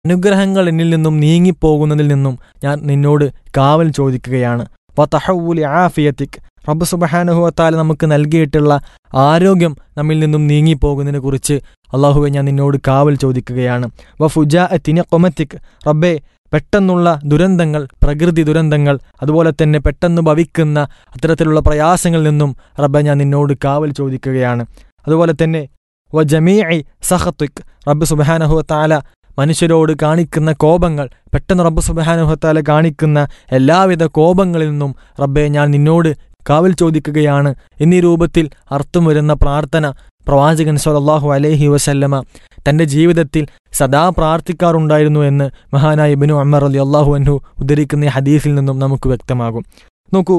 അനുഗ്രഹങ്ങൾ എന്നിൽ നിന്നും നീങ്ങിപ്പോകുന്നതിൽ നിന്നും ഞാൻ നിന്നോട് കാവൽ ചോദിക്കുകയാണ്. വതഹവ്വുലി ആഫിയതിക്, റബ്ബ് സുബ്ഹാനഹു വ തആല നമുക്ക് നൽകിയിട്ടുള്ള ആരോഗ്യം നമ്മിൽ നിന്നും നീങ്ങിപ്പോകുന്നതിനെ കുറിച്ച് അല്ലാഹുവേ ഞാൻ നിന്നോട് കാവൽ ചോദിക്കുകയാണ്. വഫുജാഅതി നിഖ്മതിക്, റബ്ബേ പെട്ടെന്നുള്ള ദുരന്തങ്ങൾ, പ്രകൃതി ദുരന്തങ്ങൾ, അതുപോലെ തന്നെ പെട്ടെന്ന് ഭവിക്കുന്ന അത്തരത്തിലുള്ള പ്രയാസങ്ങളിൽ നിന്നും റബ്ബേ ഞാൻ നിന്നോട് കാവൽ ചോദിക്കുകയാണ്. അതുപോലെ തന്നെ വജമീഇ സഖതിക്, റബ്ബ് സുബ്ഹാനഹു വ തആല മനുഷ്യരോട് കാണിക്കുന്ന കോപങ്ങൾ, പെട്ടെന്ന് റബ്ബ് സുബ്ഹാനഹു വ തആല കാണിക്കുന്ന എല്ലാവിധ കോപങ്ങളിൽ നിന്നും റബ്ബേ ഞാൻ നിന്നോട് കാവൽ ചോദിക്കുകയാണ് എന്നീ രൂപത്തിൽ അർത്ഥം വരുന്ന പ്രാർത്ഥന പ്രവാചകൻ സ്വല്ലല്ലാഹു അലൈഹി വസല്ലമ തൻ്റെ ജീവിതത്തിൽ സദാ പ്രാർത്ഥിക്കാറുണ്ടായിരുന്നു എന്ന് മഹാനായ ഇബ്നു ഉമർ റളിയല്ലാഹു അൻഹു ഉദ്ധരിക്കുന്ന ഈ ഹദീസിൽ നിന്നും നമുക്ക് വ്യക്തമാകും. നോക്കൂ,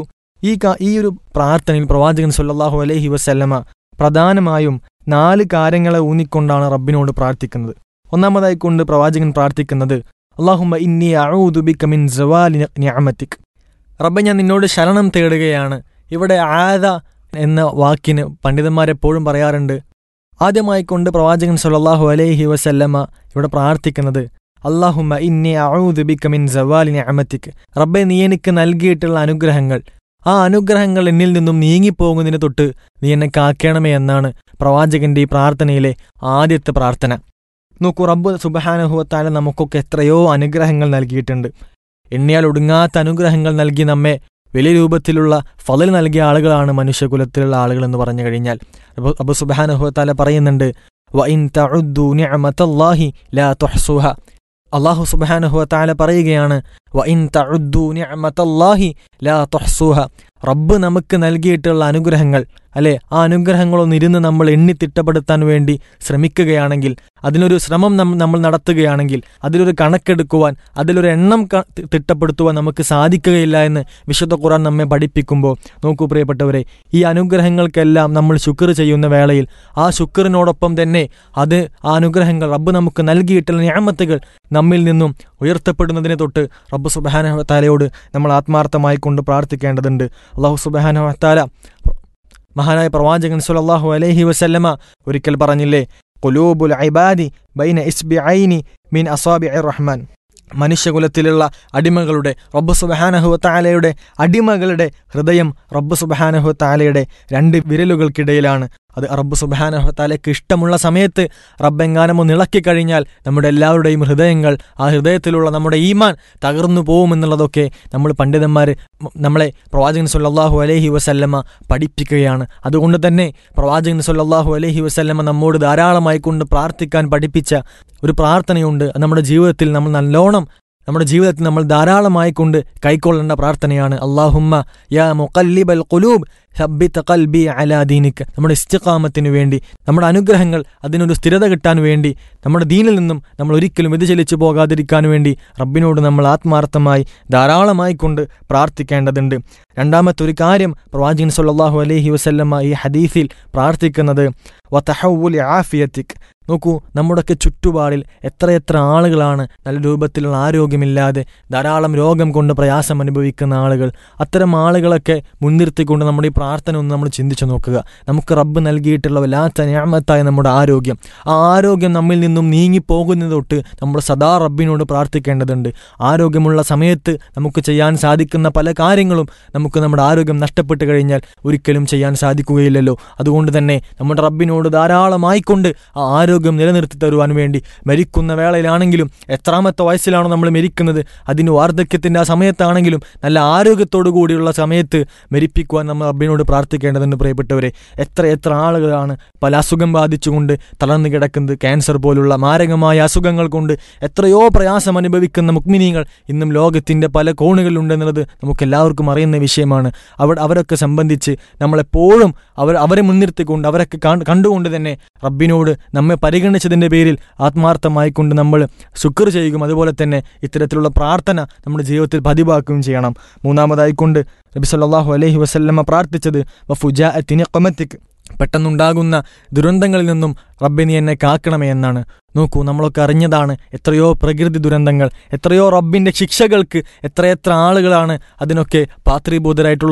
ഈ ഒരു പ്രാർത്ഥനയിൽ പ്രവാചകൻ സ്വല്ലല്ലാഹു അലൈഹി വസല്ലമ പ്രധാനമായും 4 കാര്യങ്ങളെ ഊന്നിക്കൊണ്ടാണ് റബ്ബിനോട് പ്രാർത്ഥിക്കുന്നത്. ഒന്നാമതായി കൊണ്ട് പ്രവാചകൻ പ്രാർത്ഥിക്കുന്നത് അല്ലാഹുമ്മ ഇന്നി അഊദു ബിക മിൻ സവാലി നിഅമതിക്, റബ്ബേ ഞാൻ നിന്നോട് ശരണം തേടുകയാണ്. ഇവിടെ ആദ എന്ന വാക്കിന് പണ്ഡിതന്മാരെപ്പോഴും പറയാറുണ്ട്. ആദ്യമായിക്കൊണ്ട് പ്രവാചകൻ സ്വല്ലല്ലാഹു അലൈഹി വസല്ലമ ഇവിടെ പ്രാർത്ഥിക്കുന്നത് അല്ലാഹുമ്മ ഇന്നി അഊദു ബിക മിൻ സവാലി നിഅമതിക്, റബ്ബേ നീ എനിക്ക് നൽകിയിട്ടുള്ള അനുഗ്രഹങ്ങൾ, ആ അനുഗ്രഹങ്ങൾ എന്നിൽ നിന്നും നീങ്ങിപ്പോകുന്നതിന് തൊട്ട് നീ എന്നെ കാക്കണമേ എന്നാണ് പ്രവാചകന്റെ ഈ പ്രാർത്ഥനയിലെ ആദ്യത്തെ പ്രാർത്ഥന. നോക്കൂ, റബ്ബ് സുബ്ഹാനഹു വ തആല നമുക്കൊക്കെ എത്രയോ അനുഗ്രഹങ്ങൾ നൽകിയിട്ടുണ്ട്. എണ്ണിയാൽ ഒടുങ്ങാത്ത അനുഗ്രഹങ്ങൾ നൽകി നമ്മെ വലിയ രൂപത്തിലുള്ള ഫളൽ നൽകിയ ആളുകളാണ് മനുഷ്യകുലത്തിലുള്ള ആളുകൾ എന്ന് പറഞ്ഞു കഴിഞ്ഞാൽ റബ്ബ് സുബ്ഹാനഹു വ തആല പറയുന്നുണ്ട് വഇൻ തഉദ്ദു നിഅമതല്ലാഹി ലാ തുഹ്സുഹ. അല്ലാഹു സുബ്ഹാനഹു വ തആല പറയുകയാണ് വഇൻ തഉദ്ദു നിഅമതല്ലാഹി ലാ തുഹ്സുഹ. റബ്ബ് നമുക്ക് നൽകിയിട്ടുള്ള അനുഗ്രഹങ്ങൾ, അല്ലെ, ആ അനുഗ്രഹങ്ങളൊന്നിരുന്ന് നമ്മൾ എണ്ണി തിട്ടപ്പെടുത്താൻ വേണ്ടി ശ്രമിക്കുകയാണെങ്കിൽ, അതിനൊരു ശ്രമം നമ്മൾ നടത്തുകയാണെങ്കിൽ, അതിലൊരു കണക്കെടുക്കുവാൻ, അതിലൊരു എണ്ണം തിട്ടപ്പെടുത്തുവാൻ നമുക്ക് സാധിക്കുകയില്ല എന്ന് വിശുദ്ധ ഖുർആൻ നമ്മെ പഠിപ്പിക്കുമ്പോൾ നോക്കൂ പ്രിയപ്പെട്ടവരെ, ഈ അനുഗ്രഹങ്ങൾക്കെല്ലാം നമ്മൾ ശുക്ർ ചെയ്യുന്ന വേളയിൽ ആ ശുക്റിനോടൊപ്പം തന്നെ ആ അനുഗ്രഹങ്ങൾ, റബ്ബ് നമുക്ക് നൽകിയിട്ടുള്ള നിഅമത്തുകൾ നമ്മിൽ നിന്നും ഉയർത്തപ്പെടുന്നതിനെ തൊട്ട് റബ്ബ് സുബ്ഹാനഹു വ തആലയോട് നമ്മൾ ആത്മാർത്ഥമായി കൊണ്ട് പ്രാർത്ഥിക്കേണ്ടതുണ്ട്. അല്ലാഹു സുബ്ഹാനഹു വ തആല മഹാനായ പ്രവാചകൻ സ്വല്ലല്ലാഹു അലൈഹി വസല്ലമ ഒരിക്കൽ പറഞ്ഞില്ലേ, ഖുലൂബുൽ ഇബാദി ബൈന ഇസ്ബിഐനി മിൻ അസാബിഇർ റഹ്മാൻ, മനുഷ്യകുലത്തിലുള്ള അടിമകളുടെ, റബ്ബ് സുബ്ഹാനഹു വ തആലയുടെ അടിമകളുടെ ഹൃദയം റബ്ബ് സുബ്ഹാനഹു വ തആലയുടെ 2 വിരലുകൾക്കിടയിലാണ്. അത് റബ്ബ് സുബ്ഹാനഹു വ തആലയ്ക്ക് ഇഷ്ടമുള്ള സമയത്ത് റബ്ബെങ്ങാനും ഒന്ന് ഇളക്കിക്കഴിഞ്ഞാൽ നമ്മുടെ എല്ലാവരുടെയും ഹൃദയങ്ങൾ, ആ ഹൃദയത്തിലുള്ള നമ്മുടെ ഈമാൻ തകർന്നു പോകുമെന്നുള്ളതൊക്കെ നമ്മൾ പണ്ഡിതന്മാർ നമ്മളെ പ്രവാചകൻ സ്വല്ലല്ലാഹു അലൈഹി വസല്ലമ പഠിപ്പിക്കുകയാണ്. അതുകൊണ്ട് തന്നെ പ്രവാചകൻ സ്വല്ലല്ലാഹു അലൈഹി വസല്ലമ നമ്മോട് ധാരാളമായി കൊണ്ട് പ്രാർത്ഥിക്കാൻ പഠിപ്പിച്ച ഒരു പ്രാർത്ഥനയുണ്ട്. നമ്മുടെ ജീവിതത്തിൽ നമ്മൾ ധാരാളമായി കൊണ്ട് കൈക്കൊള്ളേണ്ട പ്രാർത്ഥനയാണ് അല്ലാഹുമ്മ യാ മുഖല്ലിബൽ ഖുലൂബ് സബ്ബിത് ഖൽബി അലാ ദീനിക്. നമ്മുടെ ഇസ്തിഖാമത്തിന് വേണ്ടി, നമ്മുടെ അനുഗ്രഹങ്ങൾ അതിനൊരു സ്ഥിരത കിട്ടാൻ വേണ്ടി, നമ്മുടെ ദീനിൽ നിന്നും നമ്മൾ ഒരിക്കലും വ്യതിചലിച്ചു പോകാതിരിക്കാൻ വേണ്ടി റബ്ബിനോട് നമ്മൾ ആത്മാർത്ഥമായി ധാരാളമായി കൊണ്ട് പ്രാർത്ഥിക്കേണ്ടതുണ്ട്. രണ്ടാമത്തെ ഒരു കാര്യം പ്രവാചകൻ സ്വല്ലല്ലാഹു അലൈഹി വസല്ലമ ഈ ഹദീസിൽ പ്രാർത്ഥിക്കുന്നത് വതഹവ്വുലി ആഫിയതിക്. നോക്കൂ, നമ്മുടെയൊക്കെ ചുറ്റുപാടിൽ എത്രയെത്ര ആളുകളാണ് നല്ല രൂപത്തിലുള്ള ആരോഗ്യമില്ലാതെ ധാരാളം രോഗം കൊണ്ട് പ്രയാസം അനുഭവിക്കുന്ന ആളുകൾ. അത്തരം ആളുകളൊക്കെ മുൻനിർത്തിക്കൊണ്ട് നമ്മുടെ ഈ പ്രാർത്ഥന ഒന്ന് നമ്മൾ ചിന്തിച്ചു നോക്കുക. നമുക്ക് റബ്ബ് നൽകിയിട്ടുള്ള വല്ലാത്ത നിഅമത്തായ നമ്മുടെ ആരോഗ്യം, ആ ആരോഗ്യം നമ്മിൽ നിന്നും നീങ്ങിപ്പോകുന്നത് തൊട്ട് നമ്മൾ സദാ റബ്ബിനോട് പ്രാർത്ഥിക്കേണ്ടതുണ്ട്. ആരോഗ്യമുള്ള സമയത്ത് നമുക്ക് ചെയ്യാൻ സാധിക്കുന്ന പല കാര്യങ്ങളും നമുക്ക് നമ്മുടെ ആരോഗ്യം നഷ്ടപ്പെട്ട് കഴിഞ്ഞാൽ ഒരിക്കലും ചെയ്യാൻ സാധിക്കുകയില്ലല്ലോ. അതുകൊണ്ട് തന്നെ നമ്മുടെ റബ്ബിനോട് ധാരാളമായിക്കൊണ്ട് ആ ആരോഗ്യം നിലനിർത്തി തരുവാൻ വേണ്ടി മരിക്കുന്ന വേളയിലാണെങ്കിലും, എത്രാമത്തെ വയസ്സിലാണോ നമ്മൾ മരിക്കുന്നത്, അതിന് വാർദ്ധക്യത്തിൻ്റെ ആ സമയത്താണെങ്കിലും നല്ല ആരോഗ്യത്തോടു കൂടിയുള്ള സമയത്ത് മരിപ്പിക്കുവാൻ നമ്മൾ റബ്ബിനോട് പ്രാർത്ഥിക്കേണ്ടതുണ്ട്. പ്രിയപ്പെട്ടവരെ, എത്ര ആളുകളാണ് പല അസുഖം ബാധിച്ചുകൊണ്ട് തളർന്നു കിടക്കുന്നത്. ക്യാൻസർ പോലുള്ള മാരകമായ അസുഖങ്ങൾ കൊണ്ട് എത്രയോ പ്രയാസം അനുഭവിക്കുന്ന മുഅ്മിനീങ്ങൾ ഇന്നും ലോകത്തിൻ്റെ പല കോണുകളിലുണ്ടെന്നുള്ളത് നമുക്കെല്ലാവർക്കും അറിയുന്ന വിഷയമാണ്. അവരൊക്കെ സംബന്ധിച്ച് നമ്മളെപ്പോഴും അവരെ മുൻനിർത്തിക്കൊണ്ട്, അവരൊക്കെ കണ്ടുകൊണ്ട് തന്നെ റബ്ബിനോട് നമ്മെ പരിഗണിച്ചതിൻ്റെ പേരിൽ ആത്മാർത്ഥമായിക്കൊണ്ട് നമ്മൾ ശുക്ർ ചെയ്യുകയും അതുപോലെ തന്നെ ഇത്തരത്തിലുള്ള പ്രാർത്ഥന നമ്മുടെ ജീവിതത്തിൽ പതിവാക്കുകയും ചെയ്യണം. മൂന്നാമതായിക്കൊണ്ട് നബി സല്ലല്ലാഹു അലൈഹി വസല്ലമ പ്രാർത്ഥിച്ചത് വഫുജാഅതി നിഖ്മതിക്, പെട്ടെന്നുണ്ടാകുന്ന ദുരന്തങ്ങളിൽ നിന്നും റബ്ബേ നീ എന്നെ കാക്കണമേ എന്നാണ്. നോക്കൂ, നമ്മളൊക്കെ അറിഞ്ഞതാണ് എത്രയോ പ്രകൃതി ദുരന്തങ്ങൾ, എത്രയോ റബ്ബിൻ്റെ ശിക്ഷകൾക്ക് എത്രയെത്ര ആളുകളാണ് അതിനൊക്കെ പാത്രീഭൂതരായിട്ടുള്ളത്.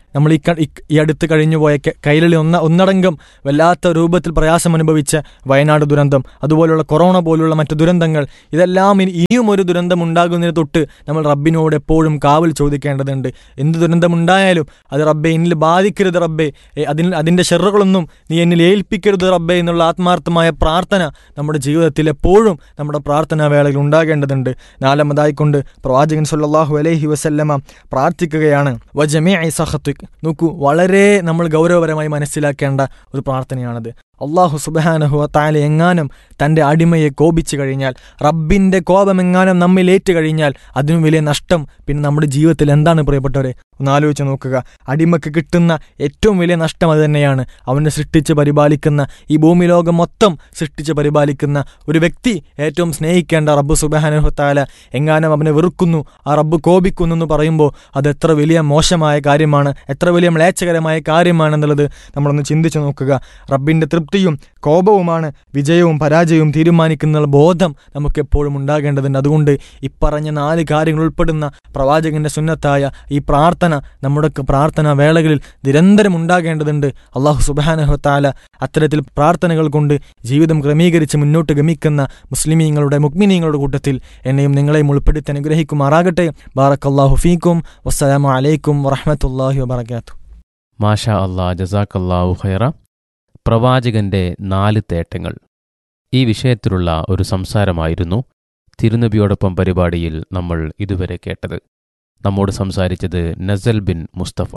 നമ്മൾ ഈ അടുത്ത് കഴിഞ്ഞുപോയ കൈരളി ഒന്നടങ്കം വല്ലാത്ത രൂപത്തിൽ പ്രയാസം അനുഭവിച്ച വയനാട് ദുരന്തം, അതുപോലുള്ള കൊറോണ പോലുള്ള മറ്റു ദുരന്തങ്ങൾ, ഇതെല്ലാം ഇനിയും ഒരു ദുരന്തം ഉണ്ടാകുന്നതിന് തൊട്ട് നമ്മൾ റബ്ബിനോട് എപ്പോഴും കാവൽ ചോദിക്കേണ്ടതുണ്ട്. എന്ത് ദുരന്തമുണ്ടായാലും അത് റബ്ബെ എന്നിൽ ബാധിക്കരുത് റബ്ബെ, അതിൻ്റെ ഷെറുകളൊന്നും നീ എന്നിൽ ഏൽപ്പിക്കരുത് റബ്ബെ എന്നുള്ള ആത്മാർത്ഥമായ പ്രാർത്ഥന നമ്മുടെ ജീവിതത്തിൽ എപ്പോഴും നമ്മുടെ പ്രാർത്ഥനാ വേളയിൽ ഉണ്ടാകേണ്ടതുണ്ട്. നാലാമതായിക്കൊണ്ട് പ്രവാചകൻ സല്ലല്ലാഹു അലൈഹി വസല്ലമ പ്രാർത്ഥിക്കുകയാണ് വജമീഇ സഖതിക്. നോക്കൂ, വളരെ നമ്മൾ ഗൗരവപരമായി മനസ്സിലാക്കേണ്ട ഒരു പ്രാർത്ഥനയാണത്. അള്ളാഹു സുബ്ഹാനഹു വ തആല എങ്ങാനും തൻ്റെ അടിമയെ കോപിച്ചു കഴിഞ്ഞാൽ, റബ്ബിൻ്റെ കോപം എങ്ങാനും നമ്മിലേറ്റ് കഴിഞ്ഞാൽ അതിനും വലിയ നഷ്ടം പിന്നെ നമ്മുടെ ജീവിതത്തിൽ എന്താണ് പ്രിയപ്പെട്ടവരെ? ഒന്ന് ആലോചിച്ച് നോക്കുക. അടിമക്ക് കിട്ടുന്ന ഏറ്റവും വലിയ നഷ്ടം അത് തന്നെയാണ്. അവനെ സൃഷ്ടിച്ച് പരിപാലിക്കുന്ന, ഈ ഭൂമി ലോകം മൊത്തം സൃഷ്ടിച്ച് പരിപാലിക്കുന്ന ഒരു വ്യക്തി ഏറ്റവും സ്നേഹിക്കേണ്ട റബ്ബ് സുബ്ഹാനഹു വ തആല എങ്ങാനും അവനെ വെറുക്കുന്നു, ആ റബ്ബ് കോപിക്കുന്നു എന്ന് പറയുമ്പോൾ അത് എത്ര വലിയ മോശമായ കാര്യമാണ്, എത്ര വലിയ മ്ലേച്ഛകരമായ കാര്യമാണെന്നുള്ളത് നമ്മളൊന്ന് ചിന്തിച്ചു നോക്കുക. റബ്ബിൻ്റെ തൃപ്തിയും കോപവുമാണ് വിജയവും പരാജയവും തീരുമാനിക്കുന്ന ബോധം നമുക്ക് എപ്പോഴും ഉണ്ടാകേണ്ടതുണ്ട്. അതുകൊണ്ട് ഇപ്പറഞ്ഞ 4 കാര്യങ്ങൾ ഉൾപ്പെടുന്ന പ്രവാചകന്റെ സുന്നത്തായ ഈ പ്രാർത്ഥന നമ്മുടെ പ്രാർത്ഥനാ വേളകളിൽ നിരന്തരം ഉണ്ടാകേണ്ടതുണ്ട്. അള്ളാഹു സുബ്ഹാനഹു വ തആല അത്തരത്തിൽ പ്രാർത്ഥനകൾ കൊണ്ട് ജീവിതം ക്രമീകരിച്ച് മുന്നോട്ട് ഗമിക്കുന്ന മുഅ്മിനീങ്ങളുടെ കൂട്ടത്തിൽ എന്നെയും നിങ്ങളെയും ഉൾപ്പെടുത്തി അനുഗ്രഹിക്കുമാറാകട്ടെ. ബാറക്കല്ലാഹു ഫീക്കും. വസ്സലാമു അലൈക്കും വറഹ്മത്തുള്ളാഹി വബറകാതുഹു. മാഷാ അല്ലാഹ്, ജസാക്കല്ലാഹു ഖൈറ. പ്രവാചകന്റെ 4 തേട്ടങ്ങൾ, ഈ വിഷയത്തിലുള്ള ഒരു സംസാരമായിരുന്നു തിരുനബിയോടൊപ്പം പരിപാടിയിൽ നമ്മൾ ഇതുവരെ കേട്ടത്. നമ്മോട് സംസാരിച്ചത് Nazal bin Mustafa.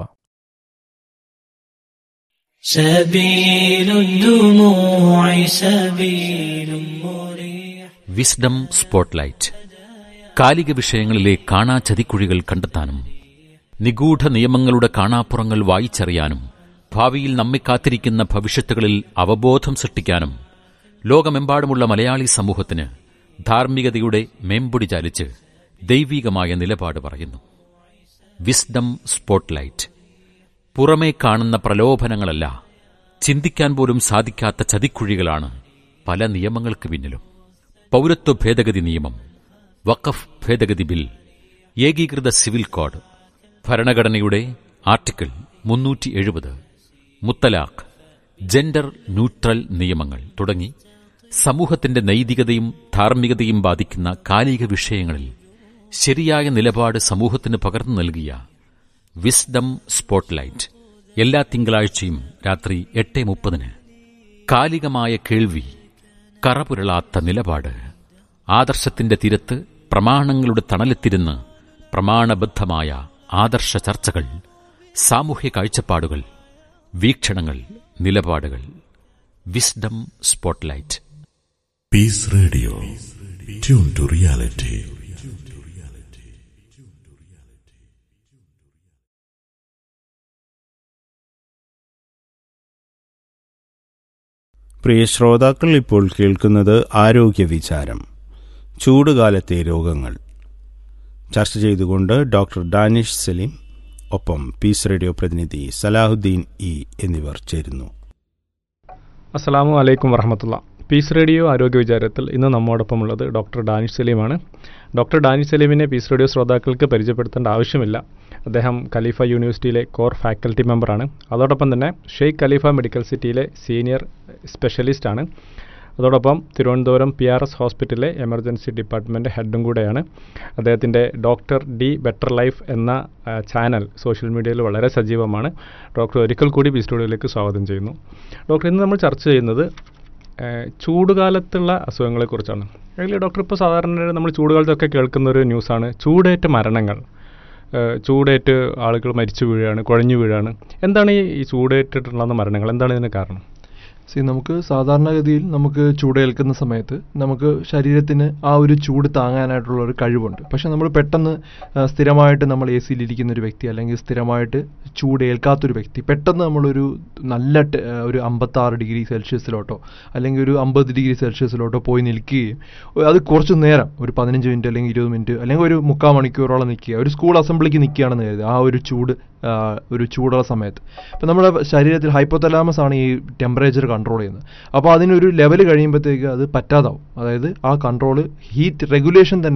Wisdom spotlight. കാലിക വിഷയങ്ങളിലെ കാണാ ചതിക്കുഴികൾ കണ്ടെത്താനും നിഗൂഢ നിയമങ്ങളുടെ കാണാപ്പുറങ്ങൾ വായിച്ചറിയാനും ഭാവിയിൽ നമ്മെ കാത്തിരിക്കുന്ന ഭവിഷ്യത്തുകളിൽ അവബോധം സൃഷ്ടിക്കാനും ലോകമെമ്പാടുമുള്ള മലയാളി സമൂഹത്തിന് ധാർമ്മികതയുടെ മേമ്പൊടി ചാലിച്ച് ദൈവീകമായ നിലപാട് പറയുന്നു. Wisdom spotlight. പുറമേ കാണുന്ന പ്രലോഭനങ്ങളല്ല, ചിന്തിക്കാൻ പോലും സാധിക്കാത്ത ചതിക്കുഴികളാണ് പല നിയമങ്ങൾക്ക് പിന്നിലും. പൗരത്വ ഭേദഗതി നിയമം, വഖഫ് ഭേദഗതി ബിൽ, ഏകീകൃത സിവിൽ കോഡ്, ഭരണഘടനയുടെ ആർട്ടിക്കിൾ 370, മുത്തലാഖ്, ജെൻഡർ ന്യൂട്രൽ നിയമങ്ങൾ തുടങ്ങി സമൂഹത്തിന്റെ നൈതികതയും ധാർമ്മികതയും ബാധിക്കുന്ന കാലിക വിഷയങ്ങളിൽ ശരിയായ നിലപാട് സമൂഹത്തിന് പകർന്നു നൽകിയ വിസ്ഡം സ്പോട്ട്ലൈറ്റ് എല്ലാ തിങ്കളാഴ്ചയും രാത്രി 8:30. കാലികമായ കേൾവി, കറപുരളാത്ത നിലപാട്, ആദർശത്തിന്റെ തീരത്ത് പ്രമാണങ്ങളുടെ തണലെത്തിരുന്ന് പ്രമാണബദ്ധമായ ആദർശ ചർച്ചകൾ, സാമൂഹ്യ കാഴ്ചപ്പാടുകൾ, വീക്ഷണങ്ങൾ, നിലപാടുകൾ. Wisdom spotlight. Piece radio, tune to reality. പ്രിയ ശ്രോതാക്കൾ, ഇപ്പോൾ കേൾക്കുന്നത് ആരോഗ്യ വിചാരം, ചൂടുകാലത്തെ രോഗങ്ങൾ. ചർച്ച ചെയ്തുകൊണ്ട് ഡോക്ടർ ഡാനിഷ് സലീം, ഒപ്പം പീസ് റേഡിയോ പ്രതിനിധി സലാഹുദ്ദീൻ ഇ എന്നിവർ ചേരുന്നു. അസ്സലാമു അലൈക്കും വറഹമത്തുള്ള. പീസ് റേഡിയോ ആരോഗ്യ വിചാരത്തിൽ ഇന്ന് നമ്മോടൊപ്പമുള്ളത് doctor Danish സലീമാണ്. Doctor Danish സലീമിനെ piece radio ശ്രോതാക്കൾക്ക് പരിചയപ്പെടുത്തേണ്ട ആവശ്യമില്ല. അദ്ദേഹം ഖലീഫ യൂണിവേഴ്സിറ്റിയിലെ കോർ ഫാക്കൽറ്റി മെമ്പറാണ്. അതോടൊപ്പം തന്നെ ഷെയ്ഖ് ഖലീഫ മെഡിക്കൽ സിറ്റിയിലെ സീനിയർ സ്പെഷ്യലിസ്റ്റാണ്. അതോടൊപ്പം തിരുവനന്തപുരം PRS ഹോസ്പിറ്റലിലെ എമർജൻസി ഡിപ്പാർട്ട്മെൻറ്റ് ഹെഡും കൂടെയാണ്. അദ്ദേഹത്തിൻ്റെ ഡോക്ടർ ഡി ബെറ്റർ ലൈഫ് എന്ന ചാനൽ സോഷ്യൽ മീഡിയയിൽ വളരെ സജീവമാണ്. ഡോക്ടർ ഒരിക്കൽ കൂടി പീസ് സ്റ്റുഡിയോയിലേക്ക് സ്വാഗതം ചെയ്യുന്നു. ഡോക്ടർ, ഇന്ന് നമ്മൾ ചർച്ച ചെയ്യുന്നത് ചൂടുകാലത്തുള്ള അസുഖങ്ങളെക്കുറിച്ചാണ്. അതിൽ ഡോക്ടർ, ഇപ്പോൾ സാധാരണ നമ്മൾ ചൂടുകാലത്തൊക്കെ കേൾക്കുന്ന ഒരു ന്യൂസാണ് ചൂടേറ്റ മരണങ്ങൾ. ചൂടേറ്റ് ആളുകൾ മരിച്ചു വീഴുകയാണ്, കുഴഞ്ഞു വീഴുകയാണ്. എന്താണ് ഈ ചൂടേറ്റിട്ടുള്ള മരണങ്ങൾ? എന്താണ് ഇതിന് കാരണം? നമുക്ക് സാധാരണഗതിയിൽ നമുക്ക് ചൂടേൽക്കുന്ന സമയത്ത് നമുക്ക് ശരീരത്തിന് ആ ഒരു ചൂട് താങ്ങാനായിട്ടുള്ള ഒരു കഴിവുണ്ട്. പക്ഷെ നമ്മൾ പെട്ടെന്ന് സ്ഥിരമായിട്ട് നമ്മൾ AC-യിലിരിക്കുന്ന ഒരു വ്യക്തി, അല്ലെങ്കിൽ സ്ഥിരമായിട്ട് ചൂടേൽക്കാത്തൊരു വ്യക്തി പെട്ടെന്ന് നമ്മളൊരു നല്ല ഒരു 56 ഡിഗ്രി സെൽഷ്യസിലോട്ടോ അല്ലെങ്കിൽ ഒരു 50 ഡിഗ്രി സെൽഷ്യസിലോട്ടോ പോയി നിൽക്കുകയും അത് കുറച്ച് നേരം, ഒരു 15 മിനിറ്റ് അല്ലെങ്കിൽ 20 മിനിറ്റ് അല്ലെങ്കിൽ ഒരു 3/4 മണിക്കൂറോളം നിൽക്കുക, ഒരു സ്കൂൾ അസംബ്ലിക്ക് നിൽക്കുകയാണെന്ന് കരുതുക. ആ ഒരു ചൂടുള്ള സമയത്ത് ഇപ്പം നമ്മുടെ ശരീരത്തിൽ ഹൈപ്പോതലാമസ് ആണ് ഈ ടെമ്പറേച്ചർ കൺട്രോൾ ചെയ്യുന്നത്. അപ്പോൾ അതിനൊരു ലെവൽ കഴിയുമ്പോഴത്തേക്ക് അത് പറ്റാതാവും. അതായത് ആ കൺട്രോള്, ഹീറ്റ് റെഗുലേഷൻ തന്നെ